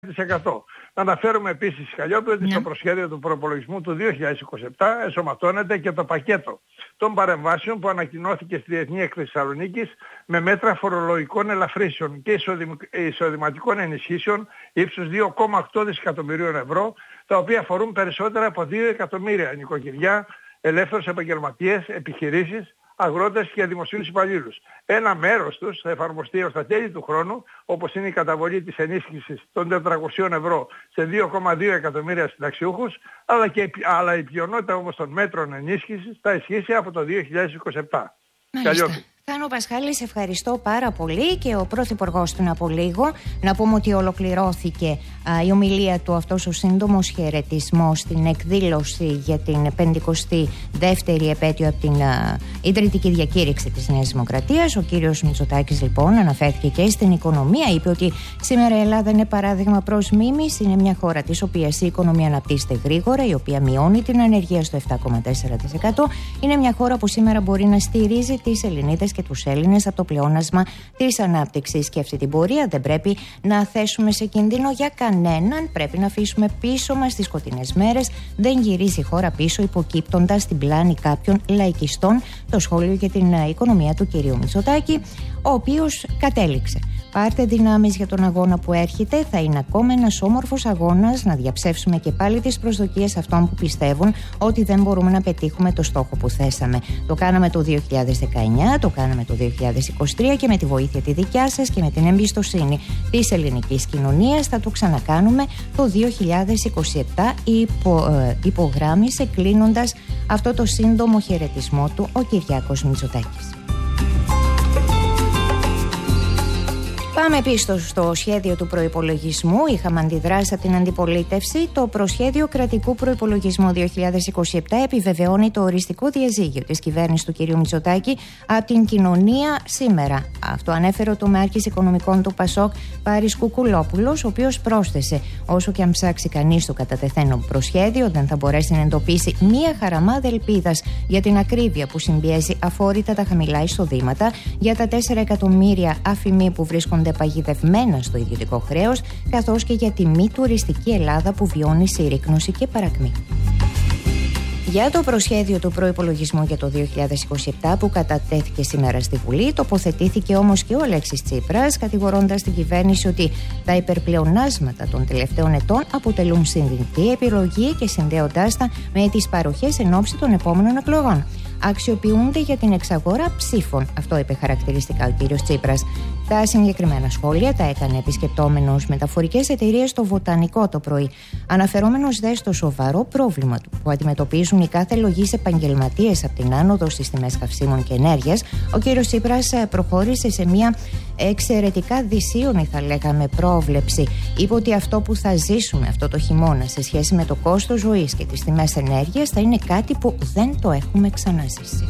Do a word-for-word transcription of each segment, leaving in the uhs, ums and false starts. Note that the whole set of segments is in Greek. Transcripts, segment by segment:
τοις εκατό. Να αναφέρουμε επίσης, Καλλιόπη, ότι ναι. στο προσχέδιο του προϋπολογισμού του δύο χιλιάδες είκοσι επτά ενσωματώνεται και το πακέτο των παρεμβάσεων που ανακοινώθηκε στη Διεθνή Έκθεση Θεσσαλονίκης με μέτρα φορολογικών ελαφρύσεων και εισοδηματικών ενισχύσεων ύψους δύο κόμμα οκτώ δισεκατομμυρίων ευρώ, τα οποία αφορούν περισσότερα από δύο εκατομμύρια νοικοκυριά, ελεύθερους επαγγελματίες, επιχειρήσεις, αγρότες και δημοσίους υπαλλήλους. Ένα μέρος τους θα εφαρμοστεί ως τα τέλη του χρόνου, όπως είναι η καταβολή της ενίσχυσης των τετρακοσίων ευρώ σε δύο κόμμα δύο εκατομμύρια συνταξιούχους, αλλά, και, αλλά η πλειονότητα όμως των μέτρων ενίσχυσης θα ισχύσει από το δύο χιλιάδες είκοσι επτά. Μάλιστα. Θάνο Πασχάλη, σε ευχαριστώ πάρα πολύ, και ο πρωθυπουργός του από λίγο. Να πούμε ότι ολοκληρώθηκε α, η ομιλία του, αυτός ο σύντομος χαιρετισμός στην εκδήλωση για την πενηκοστή δεύτερη επέτειο από την α, ιδρυτική διακήρυξη της Νέας Δημοκρατίας. Ο κύριος Μητσοτάκης λοιπόν αναφέρθηκε και στην οικονομία. Είπε ότι σήμερα η Ελλάδα είναι παράδειγμα προς μίμηση. Είναι μια χώρα της οποίας η οικονομία αναπτύσσεται γρήγορα, η οποία μειώνει την ανεργία στο επτά κόμμα τέσσερα τοις εκατό. Είναι μια χώρα που σήμερα μπορεί να στηρίζει τις Ελληνίδες και τους Έλληνες από το πλεόνασμα της ανάπτυξης, και αυτή την πορεία δεν πρέπει να θέσουμε σε κίνδυνο για κανέναν. Πρέπει να αφήσουμε πίσω μας τις σκοτεινές μέρες. Δεν γυρίζει η χώρα πίσω υποκύπτοντας την πλάνη κάποιων λαϊκιστών. Το σχόλιο για την οικονομία του κυρίου Μητσοτάκη, ο οποίος κατέληξε: πάρτε δυνάμεις για τον αγώνα που έρχεται. Θα είναι ακόμα ένας όμορφος αγώνας να διαψεύσουμε και πάλι τις προσδοκίες αυτών που πιστεύουν ότι δεν μπορούμε να πετύχουμε το στόχο που θέσαμε. Το κάναμε το δύο χιλιάδες δεκαεννιά, το κάναμε το δύο χιλιάδες είκοσι τρία, και με τη βοήθεια τη δικιά σας και με την εμπιστοσύνη της ελληνικής κοινωνίας θα το ξανακάνουμε το δύο χιλιάδες είκοσι επτά, υπο, ε, υπογράμμισε κλείνοντας αυτό το σύντομο χαιρετισμό του ο Κυριάκος Μητσοτάκης. Πάμε πίσω στο σχέδιο του προϋπολογισμού. Είχαμε αντιδράσει από την αντιπολίτευση. Το προσχέδιο κρατικού προϋπολογισμού δύο χιλιάδες είκοσι επτά επιβεβαιώνει το οριστικό διαζύγιο της κυβέρνησης του κ. Μητσοτάκη από την κοινωνία σήμερα. Αυτό ανέφερε ο τομεάρχης οικονομικών του ΠΑΣΟΚ, Πάρης Κουκουλόπουλος, ο οποίος πρόσθεσε: όσο και αν ψάξει κανείς το κατατεθένο προσχέδιο, δεν θα μπορέσει να εντοπίσει μία χαραμάδα ελπίδας για την ακρίβεια που συμπιέζει αφόρητα τα χαμηλά εισοδήματα, για τα τέσσερα εκατομμύρια αφημοί που βρίσκονται παγιδευμένα στο ιδιωτικό χρέος, καθώς και για τη μη τουριστική Ελλάδα που βιώνει συρρίκνωση και παρακμή. Για το προσχέδιο του προϋπολογισμού για το δύο χιλιάδες είκοσι επτά που κατατέθηκε σήμερα στη Βουλή, τοποθετήθηκε όμως και ο Αλέξης Τσίπρας, κατηγορώντας την κυβέρνηση ότι τα υπερπλεονάσματα των τελευταίων ετών αποτελούν συνδυντή επιλογή και συνδέοντάς τα με τις παροχές εν ώψη των επόμενων εκλογών. Αξιοποιούνται για την εξαγορά ψήφων. Αυτό είπε χαρακτηριστικά ο κύριος Τσίπρας. Τα συγκεκριμένα σχόλια τα έκανε επισκεπτόμενος μεταφορικές εταιρείες στο Βοτανικό το πρωί. Αναφερόμενος δε στο σοβαρό πρόβλημα του που αντιμετωπίζουν οι κάθε λογείς επαγγελματίες από την άνοδο στις τιμές καυσίμων και ενέργειας, ο κύριος Τσίπρας προχώρησε σε μια εξαιρετικά δυσίωνη, θα λέγαμε, πρόβλεψη. Είπε ότι αυτό που θα ζήσουμε αυτό το χειμώνα σε σχέση με το κόστος ζωής και τις τιμές ενέργειας θα είναι κάτι που δεν το έχουμε ξαναζήσει.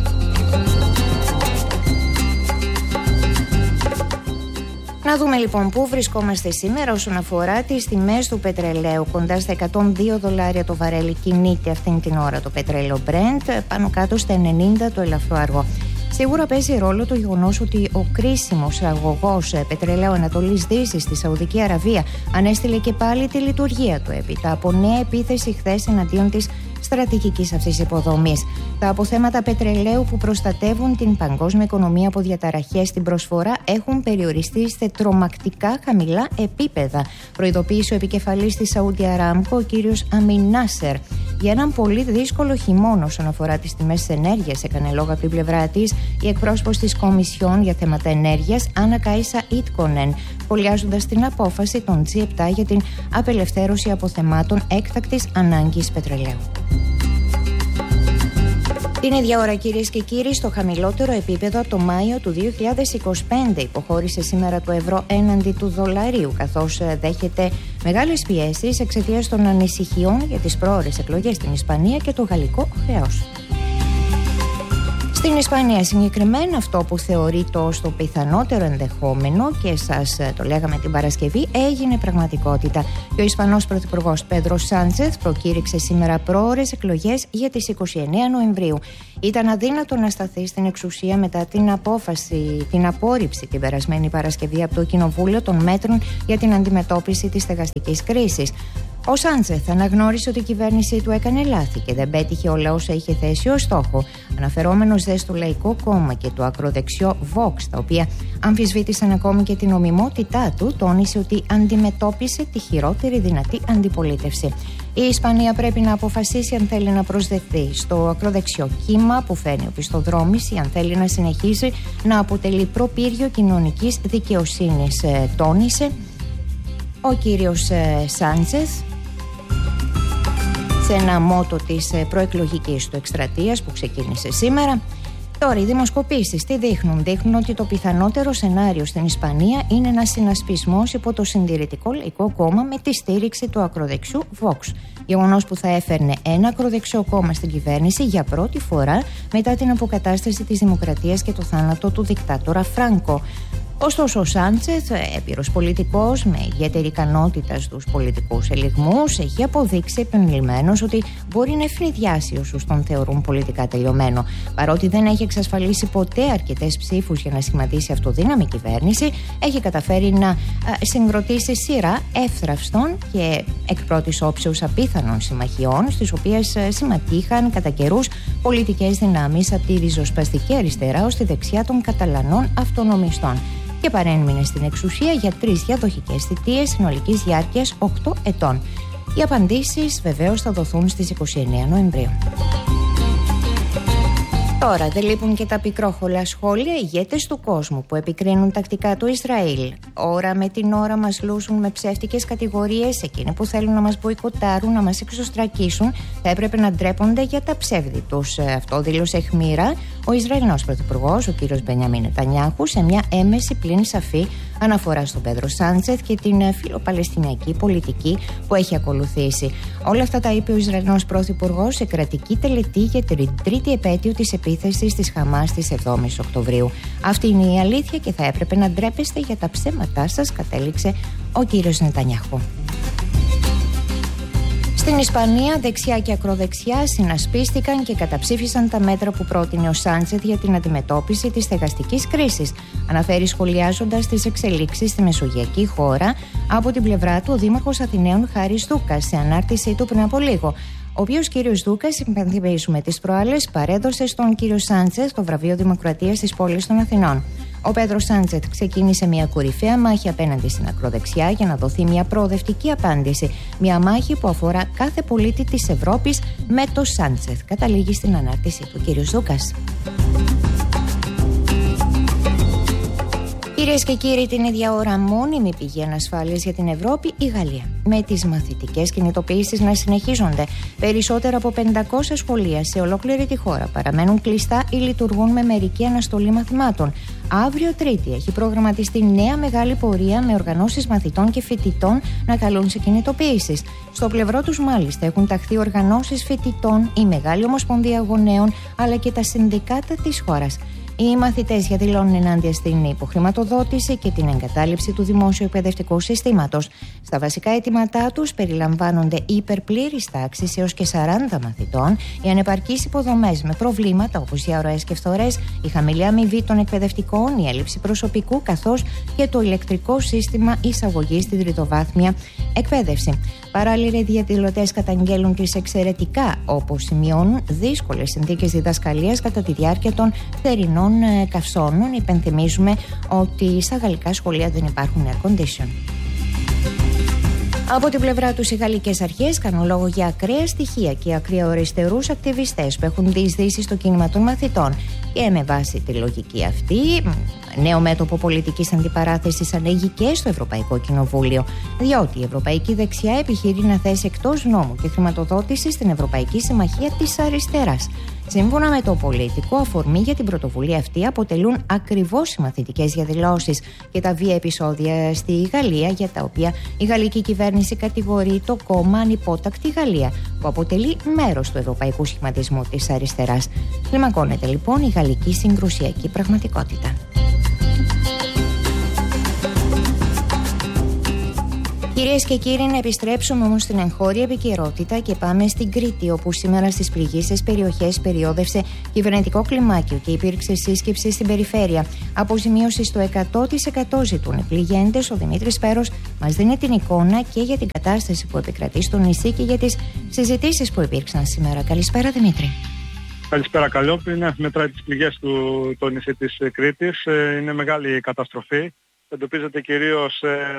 Να δούμε λοιπόν πού βρισκόμαστε σήμερα όσον αφορά τις τιμές του πετρελαίου. Κοντά στα εκατόν δύο δολάρια το βαρέλι κινείται αυτήν την ώρα το πετρέλαιο Brent, πάνω κάτω στα ενενήντα το ελαφρό αργό. Σίγουρα παίζει ρόλο το γεγονός ότι ο κρίσιμος αγωγός πετρελαίου Ανατολής Δύσης στη Σαουδική Αραβία ανέστηλε και πάλι τη λειτουργία του έπειτα από νέα επίθεση χθες εναντίον της στρατηγικής αυτής υποδομής. Τα αποθέματα πετρελαίου που προστατεύουν την παγκόσμια οικονομία από διαταραχές στην προσφορά έχουν περιοριστεί σε τρομακτικά χαμηλά επίπεδα, προειδοποίησε ο επικεφαλής της Saudi Aramco, ο κύριος Αμιν Νάσερ. Για έναν πολύ δύσκολο χειμώνα όσον αφορά τις τιμές της ενέργειας, έκανε λόγο από την πλευρά της η εκπρόσωπος της Κομισιόν για θέματα ενέργειας, Άννα Κάισα Ίτκονεν, σχολιάζοντας την απόφαση των τζι επτά για την απελευθέρωση αποθεμάτων έκτακτης ανάγκης πετρελαίου. Την ίδια ώρα, κυρίες και κύριοι, στο χαμηλότερο επίπεδο από το Μάιο του δύο χιλιάδες είκοσι πέντε υποχώρησε σήμερα το ευρώ έναντι του δολαρίου, καθώς δέχεται μεγάλες πιέσεις εξαιτίας των ανησυχιών για τις πρόωρες εκλογές στην Ισπανία και το γαλλικό χρέος. Στην Ισπανία συγκεκριμένα αυτό που θεωρεί το στο πιθανότερο ενδεχόμενο και σας το λέγαμε την Παρασκευή έγινε πραγματικότητα. Και ο Ισπανός Πρωθυπουργός Πέντρο Σάντσεθ προκήρυξε σήμερα πρόωρες εκλογές για τις είκοσι εννέα Νοεμβρίου. Ήταν αδύνατο να σταθεί στην εξουσία μετά την απόφαση, την απόρριψη την περασμένη Παρασκευή από το Κοινοβούλιο των μέτρων για την αντιμετώπιση της στεγαστικής κρίσης. Ο Σάντσεθ αναγνώρισε ότι η κυβέρνησή του έκανε λάθη και δεν πέτυχε όλα όσα είχε θέσει ως στόχο, αναφερόμενος δε στο Λαϊκό Κόμμα και το ακροδεξιό Vox, τα οποία αμφισβήτησαν ακόμη και την νομιμότητά του, τόνισε ότι αντιμετώπισε τη χειρότερη δυνατή αντιπολίτευση. Η Ισπανία πρέπει να αποφασίσει αν θέλει να προσδεθεί στο ακροδεξιό κύμα που φέρνει οπισθοδρόμηση ή αν θέλει να συνεχίσει να αποτελεί προπύργιο κοινωνικής δικαιοσύνης, τόνισε ο κύριος Σάντσεθ σε ένα μότο της προεκλογικής του εκστρατείας που ξεκίνησε σήμερα. Τώρα, οι δημοσκοπήσεις τι δείχνουν? Δείχνουν ότι το πιθανότερο σενάριο στην Ισπανία είναι ένας συνασπισμός υπό το Συντηρητικό Λαϊκό Κόμμα με τη στήριξη του ακροδεξιού Vox. Γεγονός που θα έφερνε ένα ακροδεξιό κόμμα στην κυβέρνηση για πρώτη φορά μετά την αποκατάσταση της δημοκρατίας και το θάνατο του δικτάτορα Φράνκο. Ωστόσο, ο Σάντσεθ, έμπειρος πολιτικός με ιδιαίτερη ικανότητα στους πολιτικούς ελιγμούς, έχει αποδείξει επανειλημμένως ότι μπορεί να ευνηδιάσει όσους τον θεωρούν πολιτικά τελειωμένο. Παρότι δεν έχει εξασφαλίσει ποτέ αρκετές ψήφους για να σχηματίσει αυτοδύναμη κυβέρνηση, έχει καταφέρει να συγκροτήσει σειρά εύθραυστων και εκ πρώτης όψεως απίθανων συμμαχιών, στις οποίες συμμετείχαν κατά καιρούς πολιτικές δυνάμεις από τη ριζοσπαστική αριστερά ως τη δεξιά των Καταλανών αυτονομιστών. Και παρέμεινε στην εξουσία για τρεις διαδοχικές θητείες συνολικής διάρκειας οκτώ ετών. Οι απαντήσεις βεβαίως θα δοθούν στις είκοσι εννέα Νοεμβρίου. Τώρα δεν λείπουν και τα πικρόχολα σχόλια ηγέτες του κόσμου που επικρίνουν τακτικά το Ισραήλ. Ώρα με την ώρα μας λούσουν με ψεύτικες κατηγορίες. Εκείνοι που θέλουν να μας μποϊκοτάρουν, να μας εξωστρακίσουν, θα έπρεπε να ντρέπονται για τα ψεύδη τους. Αυτό δήλωσε αιχμήρα ο Ισραηλινός Πρωθυπουργός, ο κύριος Μπενιαμίν Νετανιάχου, σε μια έμεση πλην σαφή αναφορά στον Πέντρο Σάντσεθ και την φιλοπαλαιστινιακή πολιτική που έχει ακολουθήσει. Όλα αυτά τα είπε ο Ισραηλινός Πρωθυπουργός σε κρατική τελετή για την τρίτη επέτειο της επίθεσης της Χαμάς της εβδόμης Οκτωβρίου. Αυτή είναι η αλήθεια και θα έπρεπε να ντρέπεστε για τα ψέματά σας, κατέληξε ο κύριος Νετανιάχου. Στην Ισπανία, δεξιά και ακροδεξιά συνασπίστηκαν και καταψήφισαν τα μέτρα που πρότεινε ο Σάντσεθ για την αντιμετώπιση της στεγαστικής κρίσης. Αναφέρει σχολιάζοντας τις εξελίξεις στη μεσογειακή χώρα από την πλευρά του ο Δήμαρχος Αθηναίων Χάρης Δούκας σε ανάρτησή του πριν από λίγο. Ο οποίος κύριος Δούκας, υπενθυμίζουμε τις προάλλες, παρέδωσε στον κύριο Σάντσεθ το βραβείο Δημοκρατίας της πόλης των Αθηνών. Ο Πέντρο Σάντσεθ ξεκίνησε μια κορυφαία μάχη απέναντι στην ακροδεξιά για να δοθεί μια προοδευτική απάντηση. Μια μάχη που αφορά κάθε πολίτη της Ευρώπης με το Σάντσεθ. Καταλήγει στην ανάρτηση του κύριου Δούκας. Κυρίες και κύριοι, την ίδια ώρα μόνιμη πηγή ανασφάλειας για την Ευρώπη η Γαλλία. Με τις μαθητικές κινητοποιήσεις να συνεχίζονται, περισσότερα από πεντακόσια σχολεία σε ολόκληρη τη χώρα παραμένουν κλειστά ή λειτουργούν με μερική αναστολή μαθημάτων. Αύριο Τρίτη έχει προγραμματιστεί νέα μεγάλη πορεία με οργανώσεις μαθητών και φοιτητών να καλούν σε κινητοποιήσεις. Στο πλευρό τους, μάλιστα, έχουν ταχθεί οργανώσεις φοιτητών, η Μεγάλη Ομοσπονδία Γονέων αλλά και τα συνδικάτα της χώρας. Οι μαθητές διαδηλώνουν ενάντια στην υποχρηματοδότηση και την εγκατάλειψη του δημόσιου εκπαιδευτικού συστήματος. Στα βασικά αιτήματά τους περιλαμβάνονται η υπερπλήρης τάξης έως και σαράντα μαθητών, οι ανεπαρκείς υποδομές με προβλήματα όπως οι αρρωές και φθορές, η χαμηλή αμοιβή των εκπαιδευτικών, η έλλειψη προσωπικού καθώς και το ηλεκτρικό σύστημα εισαγωγής στην τριτοβάθμια εκπαίδευση. Παράλληλα, οι διαδηλωτές καταγγέλουν τις εξαιρετικά, όπως σημειώνουν, δύσκολες συνθήκες διδασκαλίας κατά τη διάρκεια των θερινών καυσώνων. Υπενθυμίζουμε ότι στα γαλλικά σχολεία δεν υπάρχουν air condition. Από την πλευρά τους, οι γαλλικές αρχές κάνουν λόγο για ακραία στοιχεία και ακραιοαριστερούς ακτιβιστές που έχουν διεισδύσει στο κίνημα των μαθητών. Και με βάση τη λογική αυτή, Νέο μέτωπο πολιτικής αντιπαράθεσης ανοίγει και στο Ευρωπαϊκό Κοινοβούλιο, διότι η Ευρωπαϊκή Δεξιά επιχειρεί να θέσει εκτός νόμου και χρηματοδότηση στην Ευρωπαϊκή Συμμαχία της Αριστεράς. Σύμφωνα με το Πολίτικο, αφορμή για την πρωτοβουλία αυτή αποτελούν ακριβώς συμμαθητικές διαδηλώσεις και τα βία επεισόδια στη Γαλλία, για τα οποία η γαλλική κυβέρνηση κατηγορεί το κόμμα Ανυπότακτη Γαλλία, που αποτελεί μέρος του ευρωπαϊκού σχηματισμού της αριστεράς. Κλιμακώνεται λοιπόν η γαλλική συγκρουσιακή πραγματικότητα. Κυρίες και κύριοι, να επιστρέψουμε όμως στην εγχώρια επικαιρότητα και πάμε στην Κρήτη, όπου σήμερα στις πληγείσες περιοχές περιόδευσε κυβερνητικό κλιμάκιο και υπήρξε σύσκεψη στην περιφέρεια. Αποζημίωση στο εκατό τοις εκατό ζητούν οι πληγέντες. Ο Δημήτρης Πέρος μας δίνει την εικόνα και για την κατάσταση που επικρατεί στο νησί και για τις συζητήσεις που υπήρξαν σήμερα. Καλησπέρα, Δημήτρη. Καλησπέρα, Καλλιόπη. Ναι, μετράει τις πληγές του το νησί της Κρήτης. Είναι μεγάλη καταστροφή. Εντοπίζεται κυρίως ε,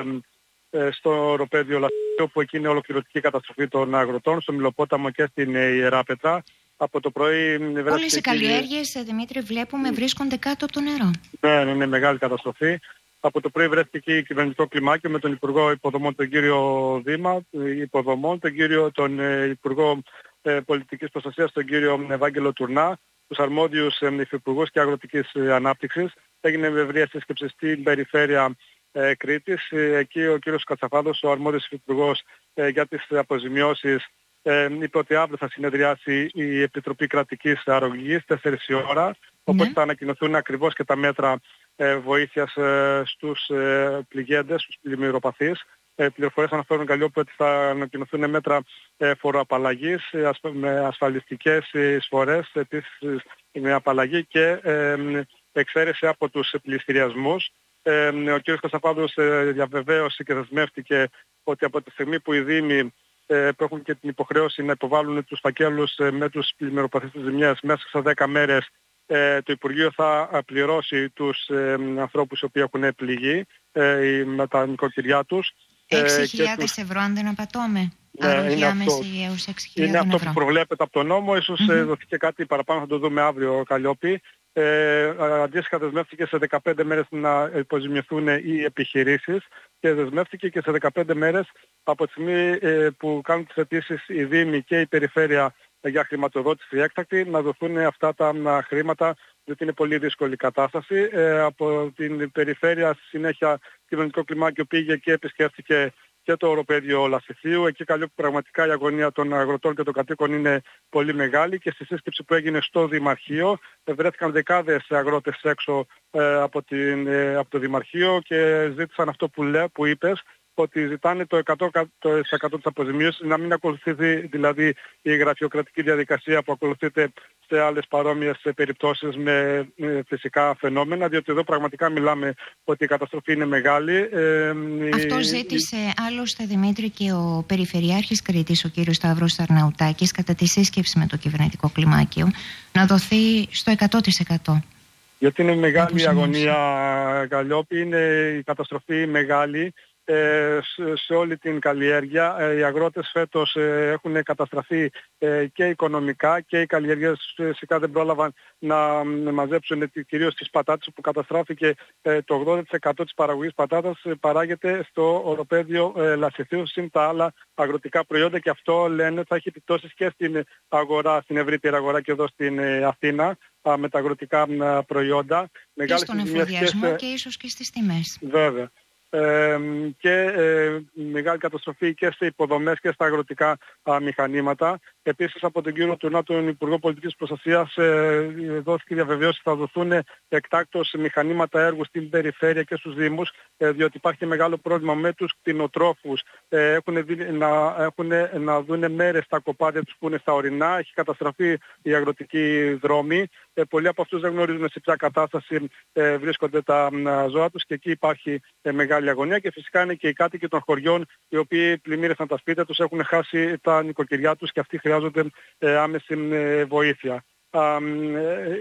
στο οροπέδιο Λασσίου, που εκεί είναι ολοκληρωτική καταστροφή των αγροτών, στο Μιλοπόταμο και στην Ιεράπετρα. Από το πρωί βρέθηκε... Όλες οι καλλιέργειες, Δημήτρη, βλέπουμε βρίσκονται κάτω από το νερό. Ναι, είναι μεγάλη καταστροφή. Από το πρωί βρέθηκε εκεί κυβερνητικό κλιμάκιο με τον Υπουργό Υποδομών, τον κύριο Δήμα, Υποδομών, τον, κύριο, τον Υπουργό Πολιτικής Προστασίας, τον κύριο Ευάγγελο Τουρνά, τους αρμόδιους υφυπουργούς και αγροτικής ανάπτυξης. Έγινε ευρεία σύσκεψη στην περιφέρεια Ε, Κρήτης. Ε, εκεί ο κύριος Κατσαφάδος, ο αρμόδιος υφυπουργός ε, για τις αποζημιώσεις, ε, είπε ότι αύριο θα συνεδριάσει η Επιτροπή Κρατικής Αρρωγής, τέσσερις η ώρα, οπότε θα ανακοινωθούν ακριβώς και τα μέτρα ε, βοήθειας ε, στους ε, πληγέντες, στους πλημμυροπαθείς. Ε, πληροφορίες αναφέρουν, Καλλιόπη, ότι θα ανακοινωθούν μέτρα ε, φοροαπαλλαγής ε, ασφ, με ασφαλιστικές εισφορές, επίσης με απαλλαγή και ε, εξαίρεση από τους πληστηριασμούς. Ε, ο κ. Κωνσταντινόπουλος ε, διαβεβαίωσε και δεσμεύτηκε ότι από τη στιγμή που οι Δήμοι ε, που έχουν και την υποχρέωση να υποβάλουν τους φακέλους ε, με τους πλημμυροπαθείς της ζημιάς μέσα σε δέκα μέρες, ε, το Υπουργείο θα πληρώσει τους ε, ανθρώπους οι οποίοι έχουν πληγεί ε, με τα νοικοκυριά τους. έξι χιλιάδες τους... ευρώ, αν δεν απατώμε. Ναι, Αρρωγή άμεση έως έξι χιλιάδες ευρώ. Είναι αυτό που προβλέπεται από τον νόμο. Ίσως mm-hmm. δοθήκε κάτι παραπάνω, θα το δούμε αύριο, Καλλιόπη. Ε, αντίστοιχα δεσμεύτηκε σε δεκαπέντε μέρες να υποζημιωθούν οι επιχειρήσεις και δεσμεύτηκε και σε δεκαπέντε μέρες από τη στιγμή ε, που κάνουν τις αιτήσεις οι Δήμοι και η Περιφέρεια για χρηματοδότηση έκτακτη να δοθούν αυτά τα α, χρήματα, διότι είναι πολύ δύσκολη κατάσταση. Ε, από την Περιφέρεια στη συνέχεια κυβερνητικό κλιμάκιο πήγε και επισκέφθηκε και το οροπέδιο Λασιθίου. Εκεί, Καλλιόπη, πραγματικά η αγωνία των αγροτών και των κατοίκων είναι πολύ μεγάλη και στη σύσκεψη που έγινε στο Δημαρχείο ε, βρέθηκαν δεκάδες αγρότες έξω ε, από, την, ε, από το Δημαρχείο και ζήτησαν αυτό που, λέ, που είπες, ότι ζητάνε το εκατό τοις εκατό της αποζημίωσης, να μην ακολουθήσει δηλαδή η γραφειοκρατική διαδικασία που ακολουθείται σε άλλες παρόμοιες περιπτώσεις με φυσικά φαινόμενα, διότι εδώ πραγματικά μιλάμε ότι η καταστροφή είναι μεγάλη. Αυτό ζήτησε η... άλλωστε, Δημήτρη, και ο Περιφερειάρχης Κρήτης, ο κύριος Σταύρος Αρναουτάκης, κατά τη σύσκεψη με το κυβερνητικό κλιμάκιο, να δοθεί στο εκατό τοις εκατό. Γιατί είναι μεγάλη η αγωνία, Καλλιόπη, είναι η καταστροφή μεγάλη. Ε, σε όλη την καλλιέργεια. Ε, οι αγρότες φέτος ε, έχουν καταστραφεί ε, και οικονομικά και οι καλλιέργειες φυσικά δεν πρόλαβαν να μαζέψουν ε, κυρίως τις πατάτες, που καταστράφηκε ε, το ογδόντα τοις εκατό της παραγωγής πατάτας ε, παράγεται στο οροπέδιο ε, Λασιθίου, συν τα άλλα αγροτικά προϊόντα, και αυτό λένε θα έχει επιπτώσεις και στην αγορά, στην ευρύτερη αγορά και εδώ στην ε, Αθήνα α, με τα αγροτικά α, προϊόντα. Και στον εφοδιασμό και, και ίσως και στις τιμές. Βέβαια. Ε, και ε, μεγάλη καταστροφή και σε υποδομές και στα αγροτικά α, μηχανήματα. Επίσης από τον κύριο Τουρνά, τον Υπουργό Πολιτικής Προστασίας, ε, δόθηκε διαβεβαίωση ότι θα δοθούν εκτάκτως μηχανήματα έργου στην περιφέρεια και στους Δήμους, ε, διότι υπάρχει μεγάλο πρόβλημα με τους κτηνοτρόφους. Ε, έχουν δει, να, έχουν, να δουν μέρες τα κοπάδια τους που είναι στα ορεινά. Έχει καταστραφεί η αγροτική δρόμη. Ε, πολλοί από αυτούς δεν γνωρίζουν σε ποια κατάσταση ε, βρίσκονται τα ε, ζώα τους, και εκεί υπάρχει ε, μεγάλη αγωνία. Και φυσικά είναι και οι κάτοικοι των χωριών, οι οποίοι πλημμύρισαν τα σπίτια τους, έχουν χάσει τα νοικοκυριά τους και αυτοί χρειάζονται ε, άμεση ε, βοήθεια. Α, ε, ε,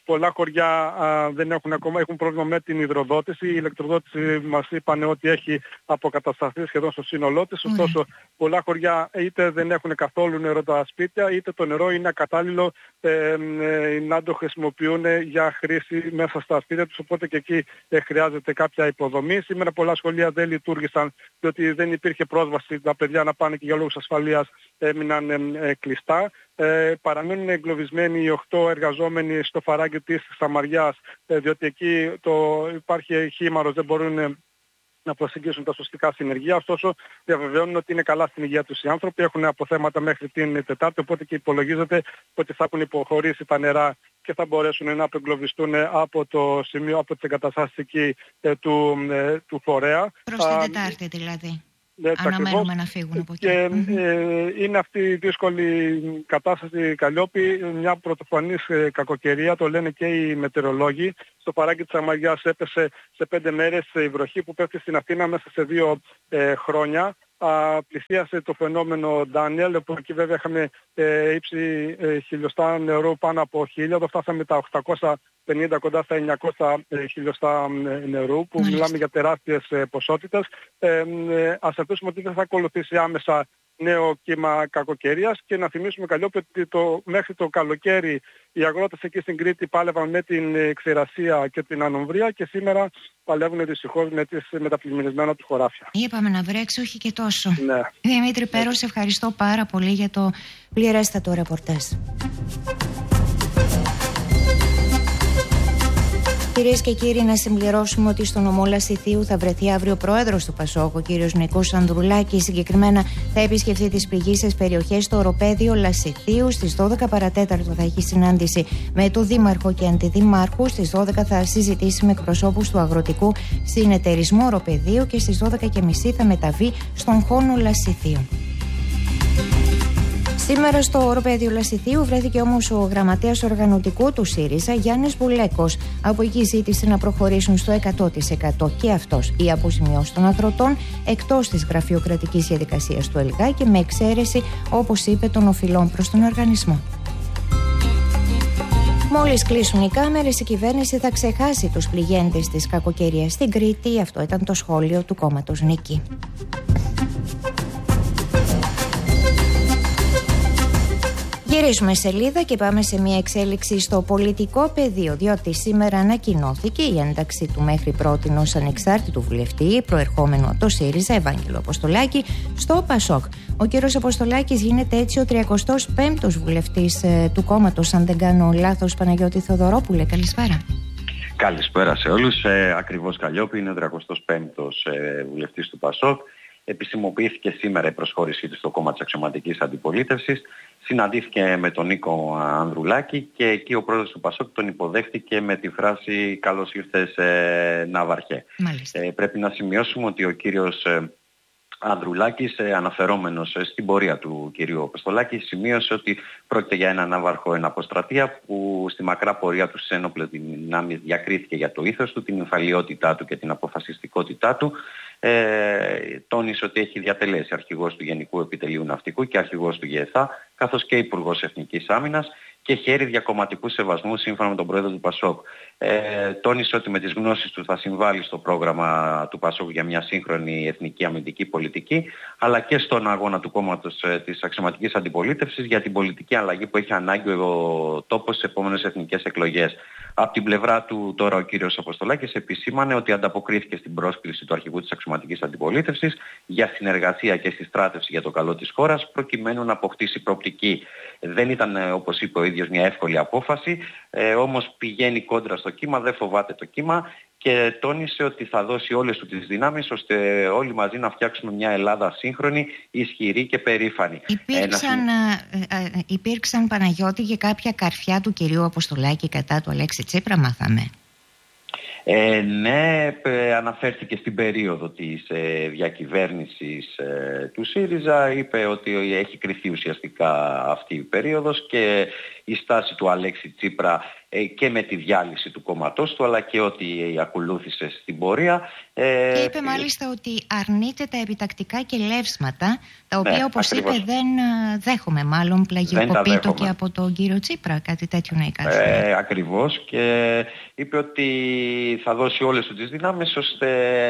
Πολλά χωριά α, δεν έχουν ακόμα, έχουν πρόβλημα με την υδροδότηση. Η ηλεκτροδότηση μας είπαν ότι έχει αποκατασταθεί σχεδόν στο σύνολό της. Ωστόσο, mm. πολλά χωριά είτε δεν έχουν καθόλου νερό τα σπίτια, είτε το νερό είναι ακατάλληλο ε, ε, να το χρησιμοποιούν για χρήση μέσα στα σπίτια τους. Οπότε και εκεί ε, χρειάζεται κάποια υποδομή. Σήμερα πολλά σχολεία δεν λειτουργήσαν, διότι δεν υπήρχε πρόσβαση τα παιδιά να πάνε και για λόγους ασφαλείας έμειναν ε, ε, κλειστά. Ε, παραμένουν εγκλωβισμένοι οι οκτώ εργαζόμενοι στο φαράγγι της Σαμαριάς, ε, διότι εκεί το, υπάρχει χήμαρος, δεν μπορούν ε, να προσεγγίσουν τα σωστικά συνεργεία. Ωστόσο, διαβεβαιώνουν ότι είναι καλά στην υγεία τους οι άνθρωποι, έχουν αποθέματα μέχρι την Τετάρτη, οπότε και υπολογίζεται ότι θα έχουν υποχωρήσει τα νερά και θα μπορέσουν να απεγκλωβιστούν από το σημείο, από τις εγκαταστάσεις εκεί ε, του, ε, του φορέα. Προς την Τετάρτη δηλαδή. Ναι, αναμένουμε να φύγουν από εκεί. Και ε, είναι αυτή η δύσκολη κατάσταση, Καλλιόπη, μια πρωτοφανής ε, κακοκαιρία, το λένε και οι μετεωρολόγοι. Στο παράγκι της Αμαγιάς έπεσε σε πέντε μέρες η βροχή που πέφτει στην Αθήνα μέσα σε δύο ε, χρόνια. Α, πλησίασε το φαινόμενο Ντάνιελ, που εκεί βέβαια είχαμε ε, ύψη ε, χιλιοστά νερού πάνω από χίλια, εδώ φτάσαμε τα οκτακόσια πενήντα κοντά στα εννιακόσια ε, χιλιοστά ε, νερού, που Μάλιστα. μιλάμε για τεράστιες ε, ποσότητες. Ε, ε, ας ελπίσουμε ότι δεν θα ακολουθήσει άμεσα νέο κύμα κακοκαιρίας και να θυμίσουμε, Καλλιόπη, ότι το, μέχρι το καλοκαίρι οι αγρότες εκεί στην Κρήτη πάλευαν με την ξηρασία και την ανομβρία και σήμερα παλεύουν δυστυχώς με, τις, με τα πλημμυρισμένα του χωράφια. Είπαμε να βρέξει, όχι και τόσο. Ναι. Δημήτρη Πέρο, σε ευχαριστώ πάρα πολύ για το πληρέστατο ρεπορτάζ. Κυρίες και κύριοι, να συμπληρώσουμε ότι στο νομό Λασιθίου θα βρεθεί αύριο πρόεδρος του Πασόκ, ο κύριος Νικός Ανδρουλάκης. Συγκεκριμένα θα επισκεφθεί τις πληγείσες περιοχές στο οροπέδιο Λασιθίου. Στις δώδεκα παρατέταρτο θα έχει συνάντηση με τον Δήμαρχο και Αντιδημάρχου. Στις δώδεκα θα συζητήσει με εκπροσώπους του Αγροτικού Συνεταιρισμού Οροπεδίου και στις δώδεκα και μισή θα μεταβεί στον χώνο Λασιθίου. Σήμερα στο οροπέδιο Λασιθίου βρέθηκε όμως ο γραμματέας οργανωτικού του ΣΥΡΙΖΑ, Γιάννης Μπουλέκος. Από εκεί ζήτησε να προχωρήσουν στο εκατό τοις εκατό και αυτός οι αποζημιώσεις των αγροτών εκτός της γραφειοκρατικής διαδικασίας του ΕΛΓΑ και με εξαίρεση, όπως είπε, των οφειλών προς τον οργανισμό. Μόλις κλείσουν οι κάμερες, η κυβέρνηση θα ξεχάσει τους πληγέντες της κακοκαιρίας στην Κρήτη. Αυτό ήταν το σχόλιο του κόμματος Νίκη. Γυρίζουμε σελίδα και πάμε σε μια εξέλιξη στο πολιτικό πεδίο, διότι σήμερα ανακοινώθηκε η ένταξη του μέχρι πρότινος ανεξάρτητου βουλευτή, προερχόμενου από το ΣΥΡΙΖΑ, Ευάγγελο Αποστολάκη, στο ΠΑΣΟΚ. Ο κύριος Αποστολάκης γίνεται έτσι ο τριακοστός πέμπτος βουλευτής ε, του κόμματος, αν δεν κάνω λάθος. Παναγιώτη Θοδωρόπουλε, καλησπέρα. Καλησπέρα σε όλους. Ε, ακριβώς, Καλλιόπη, είναι ο τριακοστός πέμπτος ε, βουλευτής του ΠΑΣΟΚ. Επισημοποιήθηκε σήμερα η προσχώρησή του στο κόμμα της αξιωματικής αντιπολίτευσης. Συναντήθηκε με τον Νίκο Ανδρουλάκη και εκεί ο πρόεδρος του ΠΑΣΟΚ τον υποδέχτηκε με τη φράση «Καλώς ήρθες, ε, Ναύαρχε». Ε, πρέπει να σημειώσουμε ότι ο κύριος ε, Ανδρουλάκης, ε, αναφερόμενος ε, στην πορεία του κυρίου Αποστολάκη, σημείωσε ότι πρόκειται για έναν ναύαρχο εν αποστρατεία που στη μακρά πορεία του στις ένοπλες δυνάμεις διακρίθηκε για το ήθος του, την εμφαλιότητά του και την αποφασιστικότητά του. Ε, τόνισε ότι έχει διατελέσει αρχηγός του Γενικού Επιτελείου Ναυτικού και αρχηγός του ΓΕΘΑ, καθώς και υπουργός Εθνικής Άμυνας και χέρι διακομματικού σεβασμού σύμφωνα με τον πρόεδρο του ΠΑΣΟΚ. Ε, τόνισε ότι με τις γνώσεις του θα συμβάλλει στο πρόγραμμα του ΠΑΣΟΚ για μια σύγχρονη εθνική αμυντική πολιτική, αλλά και στον αγώνα του κόμματος ε, της αξιωματικής αντιπολίτευσης για την πολιτική αλλαγή που έχει ανάγκη ο τόπος στις επόμενες εθνικές εκλογές. Από την πλευρά του τώρα ο κύριος Αποστολάκης επισήμανε ότι ανταποκρίθηκε στην πρόσκληση του αρχηγού της αξιωματικής αντιπολίτευσης για συνεργασία και συστράτευση για το καλό της χώρας προκειμένου να αποκτήσει προοπτική. Δεν ήταν, όπως είπε ο ίδιος, μια εύκολη απόφαση, ε, όμως πηγαίνει κόντρα στο κύμα, δεν φοβάται το κύμα και τόνισε ότι θα δώσει όλες του τις δυνάμεις ώστε όλοι μαζί να φτιάξουμε μια Ελλάδα σύγχρονη, ισχυρή και περήφανη. Υπήρξαν, ε, ε, υπήρξαν Παναγιώτη και κάποια καρφιά του κυρίου Αποστολάκη κατά του Αλέξη Τσίπρα, μάθαμε. Ε, ναι, ε, αναφέρθηκε στην περίοδο της ε, διακυβέρνησης ε, του ΣΥΡΙΖΑ, είπε ότι έχει κριθεί ουσιαστικά αυτή η περίοδος και η στάση του Αλέξη Τσίπρα και με τη διάλυση του κόμματός του, αλλά και ό,τι ακολούθησε στην πορεία. Και είπε μάλιστα ότι αρνείται τα επιτακτικά και λεύσματα, τα οποία ναι, όπως ακριβώς. είπε δεν δέχομαι, μάλλον πλαγιοκοπήτω και από τον κύριο Τσίπρα, κάτι τέτοιο να εικάσει. Ε, ακριβώς, και είπε ότι θα δώσει όλες τις δυνάμεις ώστε